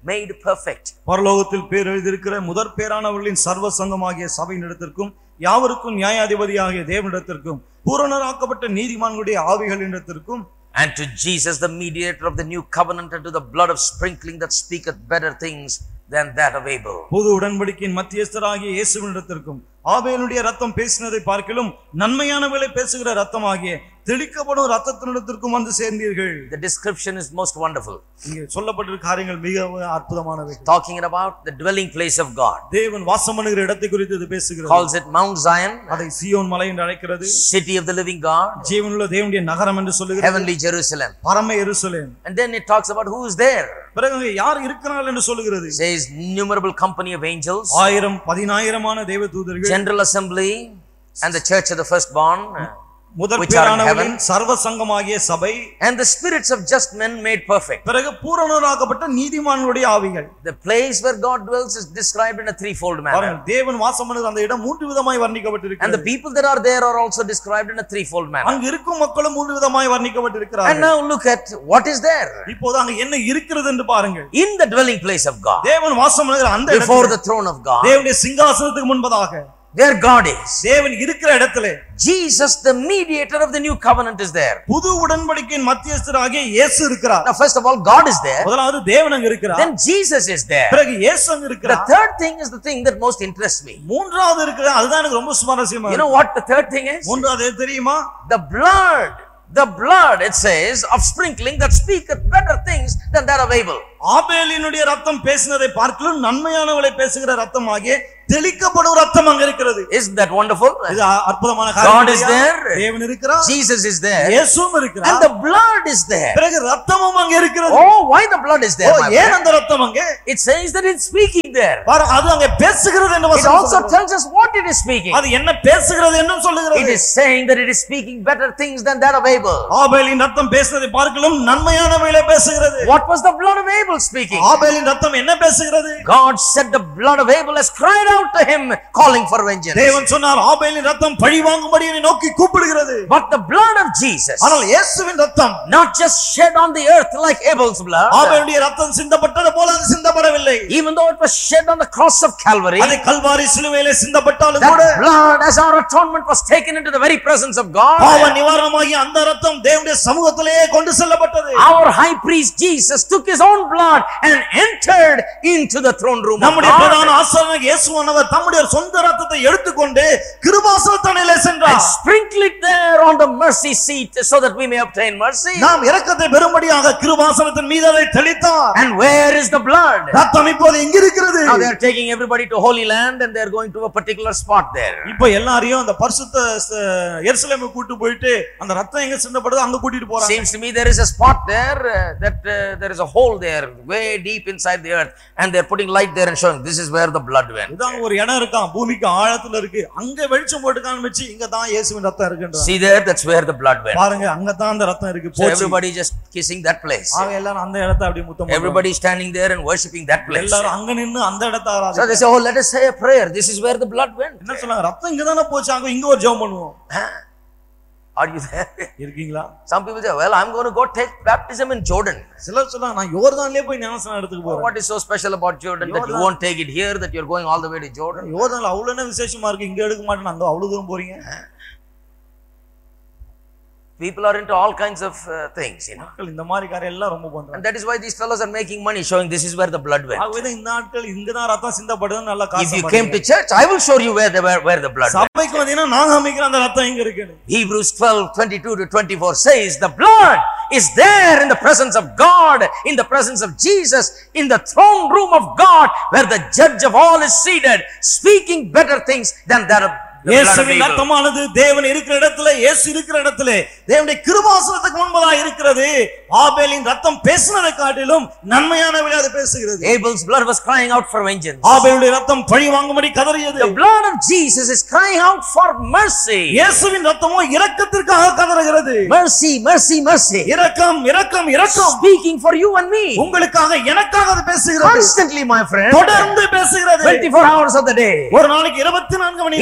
made perfect. பரலோகத்தில் பேர் எழுதியிருக்கிற முதற் பேரானவர்களின் சர்வ சங்கமாகிய சபையினிடத்திற்கும் யாவருக்கும் நியாயாதிபதியாகிய தேவனிடத்திற்கும் பூரணராக்கப்பட்ட நீதிமான்களுடைய ஆவிகளிடத்திற்கும் And to Jesus, the mediator of the new covenant, and to the blood of sprinkling that speaketh better things than that of Abel. புது உடன்படிக்கையின் மத்தியஸ்தராகிய இயேசுவினிடத்திற்கும் ஆபேலுடைய ரத்தம் பேசினதை பார்க்கிலும் நன்மையானவளை பேசுகிற ரத்தமாகிய தெளிக்கப்படும் ரத்தத்தினிடத்திற்கும் வந்து சேர்ந்தீர்கள். The description is most wonderful. இங்கே சொல்லப்பட்டிருக்கிற காரியங்கள் மிக அற்புதமானவை. Talking about the dwelling place of God. தேவன் வாசம் பண்ணுகிற இடத்தை குறித்து இது பேசுகிறது. Calls it Mount Zion. அதை சீயோன் மலை என்று அழைக்கிறது. City of the living God. ஜீவனுள்ள தேவனுடைய நகரம் என்று சொல்லுகிறது. Heavenly Jerusalem. பரம எருசலேம். And then it talks about who is there. பிறகு யார் இருக்கிறார்கள் என்று சொல்லுகிறது. Says innumerable company of angels. 1000 தேவதூதர்கள். General assembly and the church of the firstborn. முதற் பேரானவர்களின் சர்வ சங்கமாகிய சபை. And the spirits of just men made perfect. பிறகு பூரணராக்கப்பட்ட நீதிமான்களுடைய ஆவிகள். The place where God dwells is described in a threefold manner. தேவன் வாசம் பண்ணுகிற அந்த இடம் மூன்று விதமாய் வர்ணிக்கப்பட்டிருக்கிறது. And the people that are there are also described in a threefold manner. அங்க இருக்கும் மக்களும் மூன்று விதமாய் வர்ணிக்கப்பட்டிருக்கிறார்கள். And now look at what is there. இப்போது அங்க என்ன இருக்கிறது என்று பாருங்கள். In the dwelling place of God. தேவன் வாசம் பண்ணுகிற அந்த இடத்தில், before the throne of God, தேவனுடைய சிங்காசனத்துக்கு முன்பதாக, where God is, தேவன் இருக்கிற இடத்திலே Jesus, the mediator of the new covenant, is there. புது உடன்படிக்கையின் மத்தியஸ்தராகிய இயேசு இருக்கிறார். Now first of all, God is there. முதலாவது தேவன் அங்க இருக்கிறார். Then Jesus is there. பிறகு இயேசு அங்க The இருக்கிறார். third thing is the thing that most interests me. மூன்றாவது இருக்கிற அதுதான் எனக்கு ரொம்ப சுவாரஸ்யமா You இருக்கு. know what the third thing is? மூன்றாவது தெரியுமா? The blood, it says, of sprinkling that speaketh better things than that of Abel. ஆபேலினுடைய ரத்தம் பேசினதை பார்க்கலும் நன்மையானவளை பேசுகிற ரத்தமாகிய தெளிக்கப்படும் ரத்தம் அங்க இருக்கிறது. Isn't that wonderful? இது அற்புதமான காரியம். God is there. தேவன் இருக்கிறார். Jesus is there. இயேசுவும் இருக்கிறார். And the blood is there. பிறகு ரத்தமும் அங்க இருக்கிறது. Oh, why the blood is there? ஏன் அந்த ரத்தம் அங்க? It says that it's speaking there. பாரு, அது அங்க பேசுகிறது என்று It also tells us what it is speaking. அது என்ன பேசுகிறது என்று சொல்லுகிறது. It is saying that it is speaking better things than that of Abel. ஆபேலின் ரத்தம் பேசினதை பார்க்கலும் நன்மையானவைகளை பேசுகிறது. What was the blood of Abel speaking? ஆபேலின் ரத்தம் என்ன பேசுகிறது? God said the blood of Abel has cried out to him, calling for vengeance. தேவன் சொன்னார் ஆபேலின் ரத்தம் பழி வாங்கும்படி என்னை நோக்கி கூப்பிடுகிறது. But the blood of Jesus, ஆனால் இயேசுவின் ரத்தம் not just shed on the earth like Abel's blood, ஆபேலுடைய ரத்தம் சிந்தப்பட்டது போல அது சிந்தப்படவில்லை. even though it was shed on the cross of Calvary, அது கல்வாரி சிலுவையிலே சிந்தப்பட்டாலும் கூட that blood as our atonement was taken into the very presence of God. பாவ நிவாரணமாகிய அந்த ரத்தம் தேவனுடைய சமூகத்திலே கொண்டு செல்லப்பட்டது. Our high priest Jesus took his own blood and entered into the throne room of நம்முடைய God. பிரதான ஆசாரியனாகிய இயேசுவானவர் தம்முடைய சொந்த ரத்தத்தை எடுத்துக்கொண்டு கிருபாசனத்திலே சென்றார். And sprinkle it there on the mercy seat so that we may obtain mercy. நாம் இரக்கத்தை பெறும்படியாக கிருபாசனத்தின் மீது அதை தெளித்தார். And where is the blood? ரத்தம் இப்போது எங்க இருக்கிறது? Now they are taking everybody to Holy Land and they are going to a particular spot there. இப்போ எல்லாரையும் அந்த பரிசுத்த எருசலேமுக்கு கூட்டி போயிட்டு அந்த ரத்தம் எங்க சிந்தப்படுதோ அங்க கூட்டிட்டு போறாங்க. Seems to me there is a spot there that there is a hole there way deep inside the earth and they are putting light there and showing this is where the blood went. இதாங்க ஒரு இடம் இருக்காம், பூமிக்கு ஆழத்துல இருக்கு, அங்க வெளிச்சம் போட்டு காமிச்சு இங்க தான் இயேசுவின் ரத்தம் இருக்குன்றாங்க. See there, that's where the blood went. பாருங்க அங்க தான் அந்த ரத்தம் இருக்கு. So everybody just kissing that place. ஆக எல்லாரும் அந்த இடத்தை அப்படியே முத்தம் போடுறாங்க. Everybody standing there and worshiping that place. எல்லாரும் அங்க நின்னு அந்த இடத்தை So ஆராதிக்கிறாங்க. they say, oh, let us say a prayer. This is where the blood went. என்ன சொல்றாங்க? ரத்தம் இங்க தான போச்சு, அங்க இங்க ஒரு ஜெபம் பண்ணுவோம். Are you there? இருக்கீங்களா? Some people say, well, I'm going to go take baptism in Jordan. சிலர் சொல்றாங்க நான் யோர்தான்லயே போய் ஞானஸ்நானம் எடுத்துக்க போறேன். What is so special about Jordan that you won't take it here, that you're going all the way to Jordan? யோர்தான்ல அவ்வளவு என்ன விசேஷமா இருக்கு, இங்க எடுக்க மாட்டேன், அங்க அவ்வளவு தூரம் போறீங்க? People are into all kinds of things, you know. இந்த மாதிரி காரியம் எல்லாம் ரொம்ப பண்றாங்க. And that is why these fellows are making money showing this is where the blood went. ஆகவே இந்த ஆட்கள் இங்க தான் ரத்தம் சிந்தப்படுதுன்னு நல்லா If காசு you came to church, I will show you where the blood went. சபைக்கு வந்தீங்கன்னா நான் காமிக்கிறேன் அந்த ரத்தம் எங்க இருக்குன்னு. Hebrews 12:22 to 24 says the blood is there in the presence of God, in the presence of Jesus, in the throne room of God, where the judge of all is seated, speaking better things than that of இயேசுவின் ரத்தமானது தேவன் இருக்கிற இடத்துல, இயேசு இருக்கிற இடத்துல தேவனுடைய கிருபாசனத்துக்கு முன்பதாக இருக்கிறது. ஆபேலின் ரத்தம் பேசினதை காட்டிலும் நன்மையானவை அது பேசுகிறது. Abel's blood was crying out for vengeance. ஆபேலுடைய ரத்தம் பழி வாங்கும்படி கதறியது. The blood of Jesus is crying out for mercy. இயேசுவின் ரத்தமோ இரக்கத்திற்காக கதறுகிறது. Mercy, mercy, mercy. இரக்கம், இரக்கம், இரக்கம். Speaking for you and me. உங்களுக்காக எனக்காக அது பேசுகிறது. Constantly, my friend. தொடர்ந்து பேசுகிறது. 24 hours of the day. ஒரு நாளைக்கு 24 மணி In the நேரம். very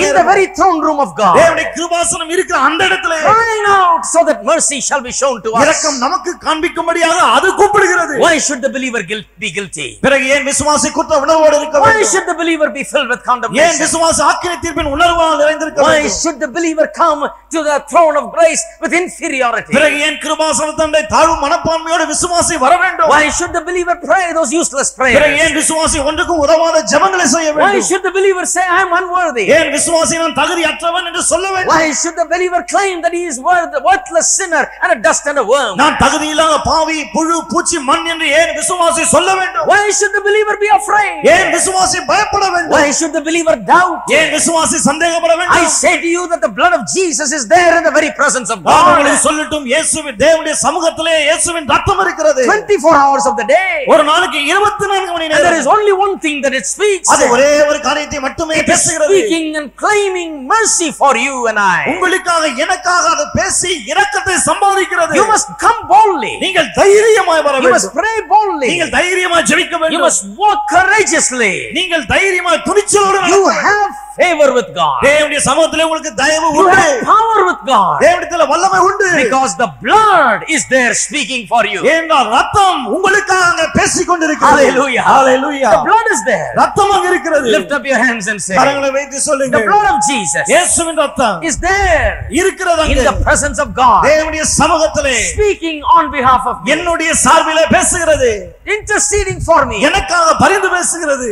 throne room of God, தேவனுடைய கிருபாசனம் இருக்கிற அந்த இடத்திலே crying out so that mercy shall be shown to us. இரக்கம் நமக்கு காண்பிக்கும்படியாக அது கூப்பிடுகிறது. Why should the believer be guilty? பிறகு ஏன் விசுவாசி குற்ற உணர்வோடு இருக்க Why வேண்டும்? should the believer be filled with ஏன் condemnation? விசுவாசி ஆக்கினை தீர்ப்பின் உணர்வால் நிறைந்திருக்க Why வேண்டும்? should the believer come to the throne of grace with inferiority? பிறகு ஏன் கிருபாசனத்தண்டை தாழ்வு மனப்பான்மையோடு விசுவாசி வர வேண்டும்? Why should the believer pray those useless பிறகு prayers? ஏன் விசுவாசி ஒன்றுக்கும் உதவாத ஜெபங்களை செய்ய Why வேண்டும்? should the believer say, I am unworthy? ஏன் விசுவாசி நான் தகுதியற்றவன் என்று சொல்ல வேண்டும்? Why should the believer claim that he is worthless sinner and a dust and a worm? நான் தகுதியில்லாத பாவி புழு பூச்சி மண் என்று ஏன் விசுவாசி சொல்ல வேண்டும்? Why should the believer be afraid? ஏன் விசுவாசி பயப்பட வேண்டும்? Why should the believer doubt? ஏன் விசுவாசி சந்தேகப்பட I வேண்டும்? say to you that the blood of Jesus is there in the very presence of நான் God. உங்களுக்கு சொல்லட்டும், இயேசுவின் தேவனுடைய சமூகத்திலே இயேசுவின் ரத்தம் இருக்கிறது. 24 hours of the day. ஒரு நாளைக்கு 24 மணி And there நேரம் is only one thing that it speaks. அது ஒரே ஒரு காரியத்தை மட்டுமே It is பேசுகிறது. speaking and claiming mercy for you and I. உங்களுக்காக எனக்காக அது பேசி இரக்கத்தை சம்பாதிக்கிறது. You must come boldly. நீங்கள் தைரியமாய் வர You must வேண்டும். pray boldly. நீங்கள் தைரியமாய் ஜெபிக்க You வேண்டும். must walk courageously. நீங்கள் தைரியமாய் துணிச்சலோடு You நடக்க வேண்டும். have favor with God. தேவனுடைய சமூகத்திலே உங்களுக்கு தயவு You உண்டு. have power with God. தேவனிடத்திலே வல்லமை உண்டு. Because the blood is there speaking for you. ஏனென்றால் ரத்தம் உங்களுக்காக அங்கே பேசிக் கொண்டிருக்கிறது. Hallelujah. Hallelujah. The blood is there. ரத்தம் அங்கே இருக்கிறது. Lift up your hands and say, கரங்களை வைத்து the சொல்லுங்கள். blood of Jesus இயேசுவின் ரத்தம் is there இருக்கிறது in அங்கே. the presence of God, தேவனுடைய சமூகத்திலே speaking on behalf of me, என்னுடைய சார்பிலே பேசுகிறது. interceding for me, எனக்காக பரிந்து பேசுகிறது.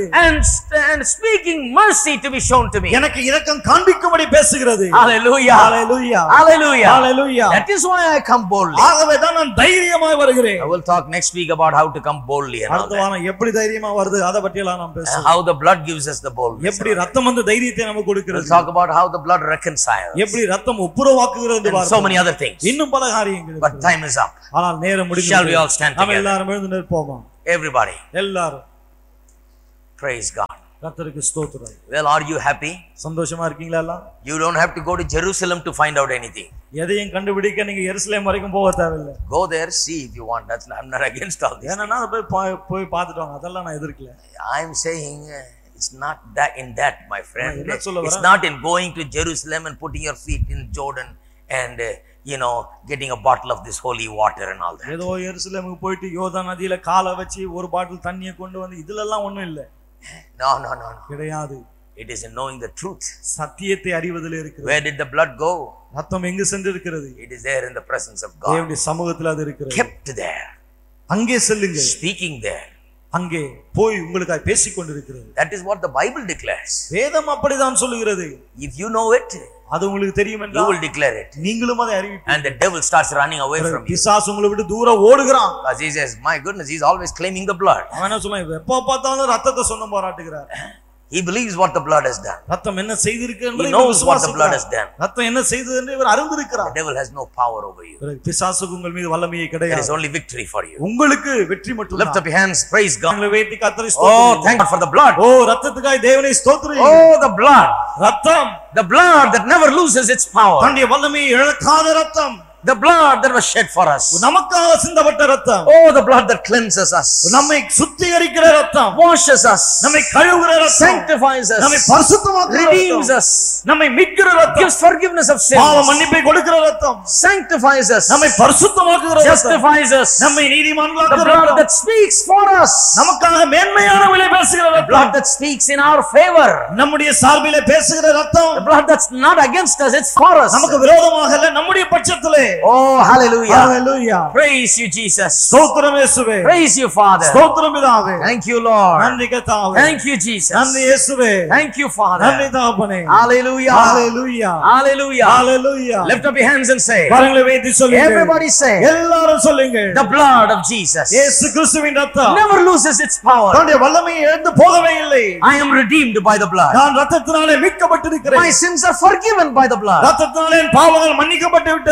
and speaking mercy to be shown to me. எனக்கு இரக்கம் காண்பிக்கும்படி பேசுகிறது. Hallelujah. Hallelujah. Hallelujah. Hallelujah. That is why I come boldly. ஆகவே தான் நான் தைரியமாய் வருகிறேன். I will talk next week about how to come boldly and all அடுத்த that. வாரம் எப்படி தைரியமா வருது அத பத்தி எல்லாம் நாம் பேசுவோம். How the blood gives us the boldness. எப்படி ரத்தம் வந்து தைரியத்தை நமக்கு We'll கொடுக்கிறது. talk about how the blood reconciles. எப்படி ரத்தம் ஒப்புரவாக்குகிறது என்று And so பார்ப்போம். many other things. இன்னும் பல காரியங்கள். But time is up. ஆனால் நேரம் முடிந்து Shall we all stand நாம் together? எல்லாரும் எழுந்து நிற்போமா? Everybody. எல்லாரும். Praise God. கர்த்தருக்கு ஸ்தோத்திரம். Well, are you happy? சந்தோஷமா இருக்கீங்களா எல்லாம்? You don't have to go to Jerusalem to find out anything. எதையும் கண்டுபிடிக்க நீங்க எருசலேம் வரைக்கும் போக தேவையில்லை. Go there, see if you want. I'm not against all this. ஏன்னா போய் பார்த்துட்டு வாங்க. அதெல்லாம் நான் எதிர்க்கல. I'm saying it's not that in that, my friend. என்ன சொல்ல It's வரேன்? not in going to Jerusalem and putting your feet in Jordan and getting a bottle of this holy water and all that. ஏதோ எருசலேமுக்கு போயிட்டு யோர்தான் நதியில காலை வச்சு ஒரு பாட்டில் தண்ணியை கொண்டு வந்து இதுல எல்லாம் ஒண்ணும் இல்ல. No. கிடையாது. It is in knowing the truth. சத்தியத்தை அறிவதில் இருக்கிறது. Where did the blood go? ரத்தம் எங்கு சென்று இருக்கிறது? It is there in the presence of God. தேவனுடைய சமூகத்தில் அது இருக்கிறது. Kept there. அங்கே செல்லுங்க. Speaking there. அங்கே போய் உங்களுக்காக பேசிக் கொண்டிருக்கிறது. That is what the Bible declares. வேதம் அப்படிதான் சொல்லுகிறது. If you know it, அது உங்களுக்கு தெரியும் you என்றால் will declare it. நீங்களும் அதை அறிவிப்பீர்கள். And the devil starts running away from you. பிசாசு உங்களை விட்டு தூரம் ஓடுகிறான். Because he says, my goodness, he's always claiming the blood. அவன் என்ன சொல்றான்? எப்ப பார்த்தாலும் ரத்தத்தை சொந்தம் போராட்டுகிறார். He believes what the blood has done. ரத்தம் என்ன செய்திருக்கு He என்பதை knows what the blood has done. ரத்தம் என்ன செய்தது என்று இவர் அறிந்திருக்கிறார். The devil has no power over you. பிசாசுக்கு உங்கள் மீது வல்லமையே There கிடையாது. is only victory for you. உங்களுக்கு வெற்றி மட்டும் Lift up your hands, praise God. உங்களை வேண்டி கர்த்தரை Oh, ஸ்தோத்திரியுங்கள். thank God for the blood. ஓ ரத்தத்துக்காய் தேவனை ஸ்தோத்திரியுங்கள். Oh, the blood. ரத்தம் The blood that never loses its power. தன்னுடைய வல்லமையை இழக்காத ரத்தம். The blood that was shed for us. நமக்காக சிந்தப்பட்ட ரத்தம். Oh, the blood that cleanses us. நம்மை சுத்திகரிக்கிற ரத்தம். Washes us. நம்மை கழுவுகிற ரத்தம். Sanctifies us. நம்மை பரிசுத்தமாக்குகிற Redeems ரத்தம். us. நம்மை மீட்கிற ரத்தம். Gives forgiveness of பாவ sins. மன்னிப்பை கொடுக்கிற ரத்தம். Sanctifies us. நம்மை பரிசுத்தமாக்குகிற ரத்தம். Justifies us. நம்மை The நீதிமான்களாக்குகிற blood ரத்தம். that speaks for us. நமக்காக மேன்மையான விலை பேசுகிற The ரத்தம். blood that speaks in our favor. நம்முடைய சார்பிலே பேசுகிற ரத்தம். The blood that's not against us, it's for us. நமக்கு விரோதமாக இல்ல, நம்முடைய பட்சத்திலே. Oh, hallelujah. Hallelujah. Praise you, Jesus. ஸ்தோத்திரம் இயேசுவே. Praise you, Father. ஸ்தோத்திரம் பிதாவே. Thank you, Lord. நன்றி கர்த்தாவே. Thank you, Jesus. நன்றி இயேசுவே. Thank you, Father. நன்றி தகப்பனே. Hallelujah. Hallelujah. Hallelujah. Hallelujah. Lift up your hands and say, கரங்களை வைத்து சொல்லுங்க. everybody say, எல்லாரும் சொல்லுங்க. the blood of Jesus இயேசு கிறிஸ்துவின் ரத்தம் never loses its power. தன்னுடைய வல்லமையை இழந்து போகவே இல்லை. I am redeemed by the blood. நான் ரத்தத்தினாலே மீட்கப்பட்டிருக்கிறேன். My sins are forgiven by the blood. ரத்தத்தினாலே என் பாவங்கள் மன்னிக்கப்பட்டு விட்டது.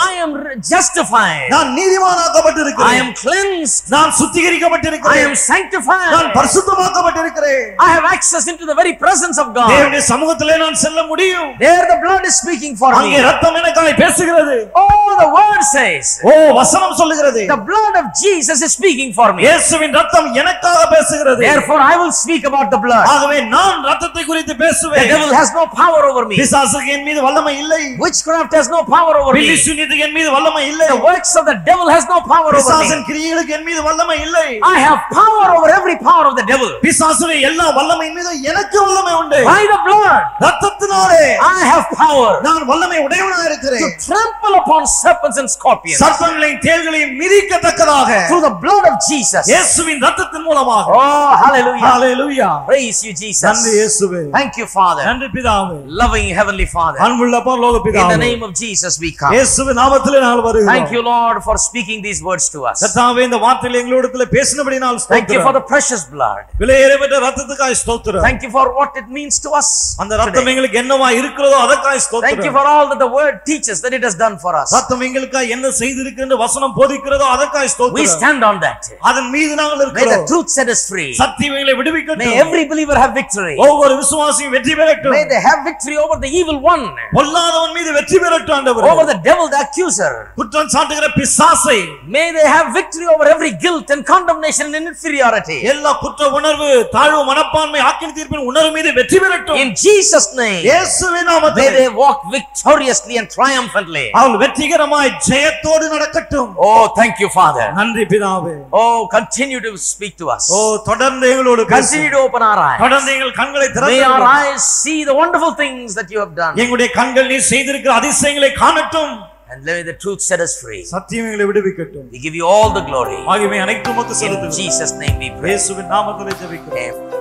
I am justified. நான் I நீதிமானாக்கப்பட்டிருக்கிறேன். am cleansed. நான் I சுத்திகரிக்கப்பட்டிருக்கிறேன். am sanctified. நான் பரிசுத்தமாக்கப்பட்டிருக்கிறேன். I have access into the very presence of God. தேவனுடைய சமூகத்திலே நான் செல்ல முடியும். There the blood is speaking for அங்கே me. இரத்தம் எனக்காய் பேசுகிறது. Oh, the word says. ஓ வசனம் சொல்லுகிறது. The blood of Jesus is speaking for me. இயேசுவின் இரத்தம் எனக்காக பேசுகிறது. Therefore I will speak about the blood. ஆகவே நான் இரத்தத்தை குறித்து The பேசுவேன். devil has no power over me. பிசாசுக்கு என் மீது வல்லமை இல்லை. Witchcraft has no power over me. பில்லிசூனியத்துக்கு என் மீது வல்லமை இல்லை. The works of the devil has no power over பிசாசின் me. கிரியைகளுக்கு என் மீது வல்லமை இல்லை. I have power over every power of the devil. பிசாசுடைய எல்லா வல்லமையின் மீது எனக்கு வல்லமை உண்டு. By the blood, இரத்தத்தினாலே I have power நான் வல்லமை உடையவனாக இருக்கிறேன். to trample upon serpents and scorpions. சர்ப்பங்களையும் தேள்களையும் மிதிக்கத்தக்கதாக Through the blood of Jesus. இயேசுவின் இரத்தத்தின் மூலமாக. Oh, hallelujah. Hallelujah. Praise you, Jesus. நன்றி இயேசுவே. Thank you, Father. நன்றி பிதாவே. Loving Heavenly Father. அன்புள்ள பரலோக In பிதாவே. the name of Jesus we come. இயேசுவின் நாமத்திலே நாங்கள் வருகிறோம். Thank you, Lord, for speaking these words to us. கர்த்தாவே இந்த வார்த்தைகளை எங்களோடத்திலே பேசினபடியால் Thank you for ஸ்தோத்திரம். the precious blood. விலையேறப்பட்ட இரத்தத்துக்காய் ஸ்தோத்திரம். Thank you for what it means to us. அந்த இரத்தம் எங்களுக்கு என்னவா இருக்கிறதோ அதற்காய் Thank you ஸ்தோத்திரம். for all that the word teaches that it has done for us. இரத்தம் எங்களுக்காய் என்ன செய்திருக்கிறது வசனம் போதிக்கிறதோ அதற்காய் We ஸ்தோத்திரம். stand on that. அதன் மீது நாங்கள் May the இருக்கிறோம். truth set us free. சத்தியம் எங்களை May விடுவிக்கட்டும். every believer have victory. ஒவ்வொரு விசுவாசியும் வெற்றி பெறட்டும். May they have victory over the evil one, பொல்லாதவன் மீது வெற்றி பெறட்டும் ஆண்டவரே. over the devil, the accuser. குற்றம் சாட்டுகிற பிசாசை May they have victory over every guilt and condemnation and inferiority. எல்லா குற்ற உணர்வு தாழ்வு மனப்பான்மை ஆக்கின தீர்ப்பின் உணர்வு மீது வெற்றி பெறட்டும். In Jesus' name, இயேசுவின் may நாமத்திலே they walk victoriously and triumphantly. அவர்கள் வெற்றிகரமாய் ஜெயத்தோடு நடக்கட்டும். Oh, thank you, Father. நன்றி பிதாவே. Oh, continue to speak to us. ஓ தொடர்ந்து எங்களோடு பேசும். Continue to open our eyes. தொடர்ந்து எங்கள் கண்களை May திறந்து our eyes see the wonderful things that you have done. எங்களுடைய கண்கள் நீ செய்திருக்கிற அதிசயங்களை காணட்டும். And let the truth set us free. சத்தியம் எங்களை விடுவிக்கட்டும். We give you all the glory. ஆகவே அனைத்தும் உமக்கு In செலுத்துகிறோம். Jesus' name we pray. இயேசுவின் நாமத்திலே ஜெபிக்கிறோம். Amen.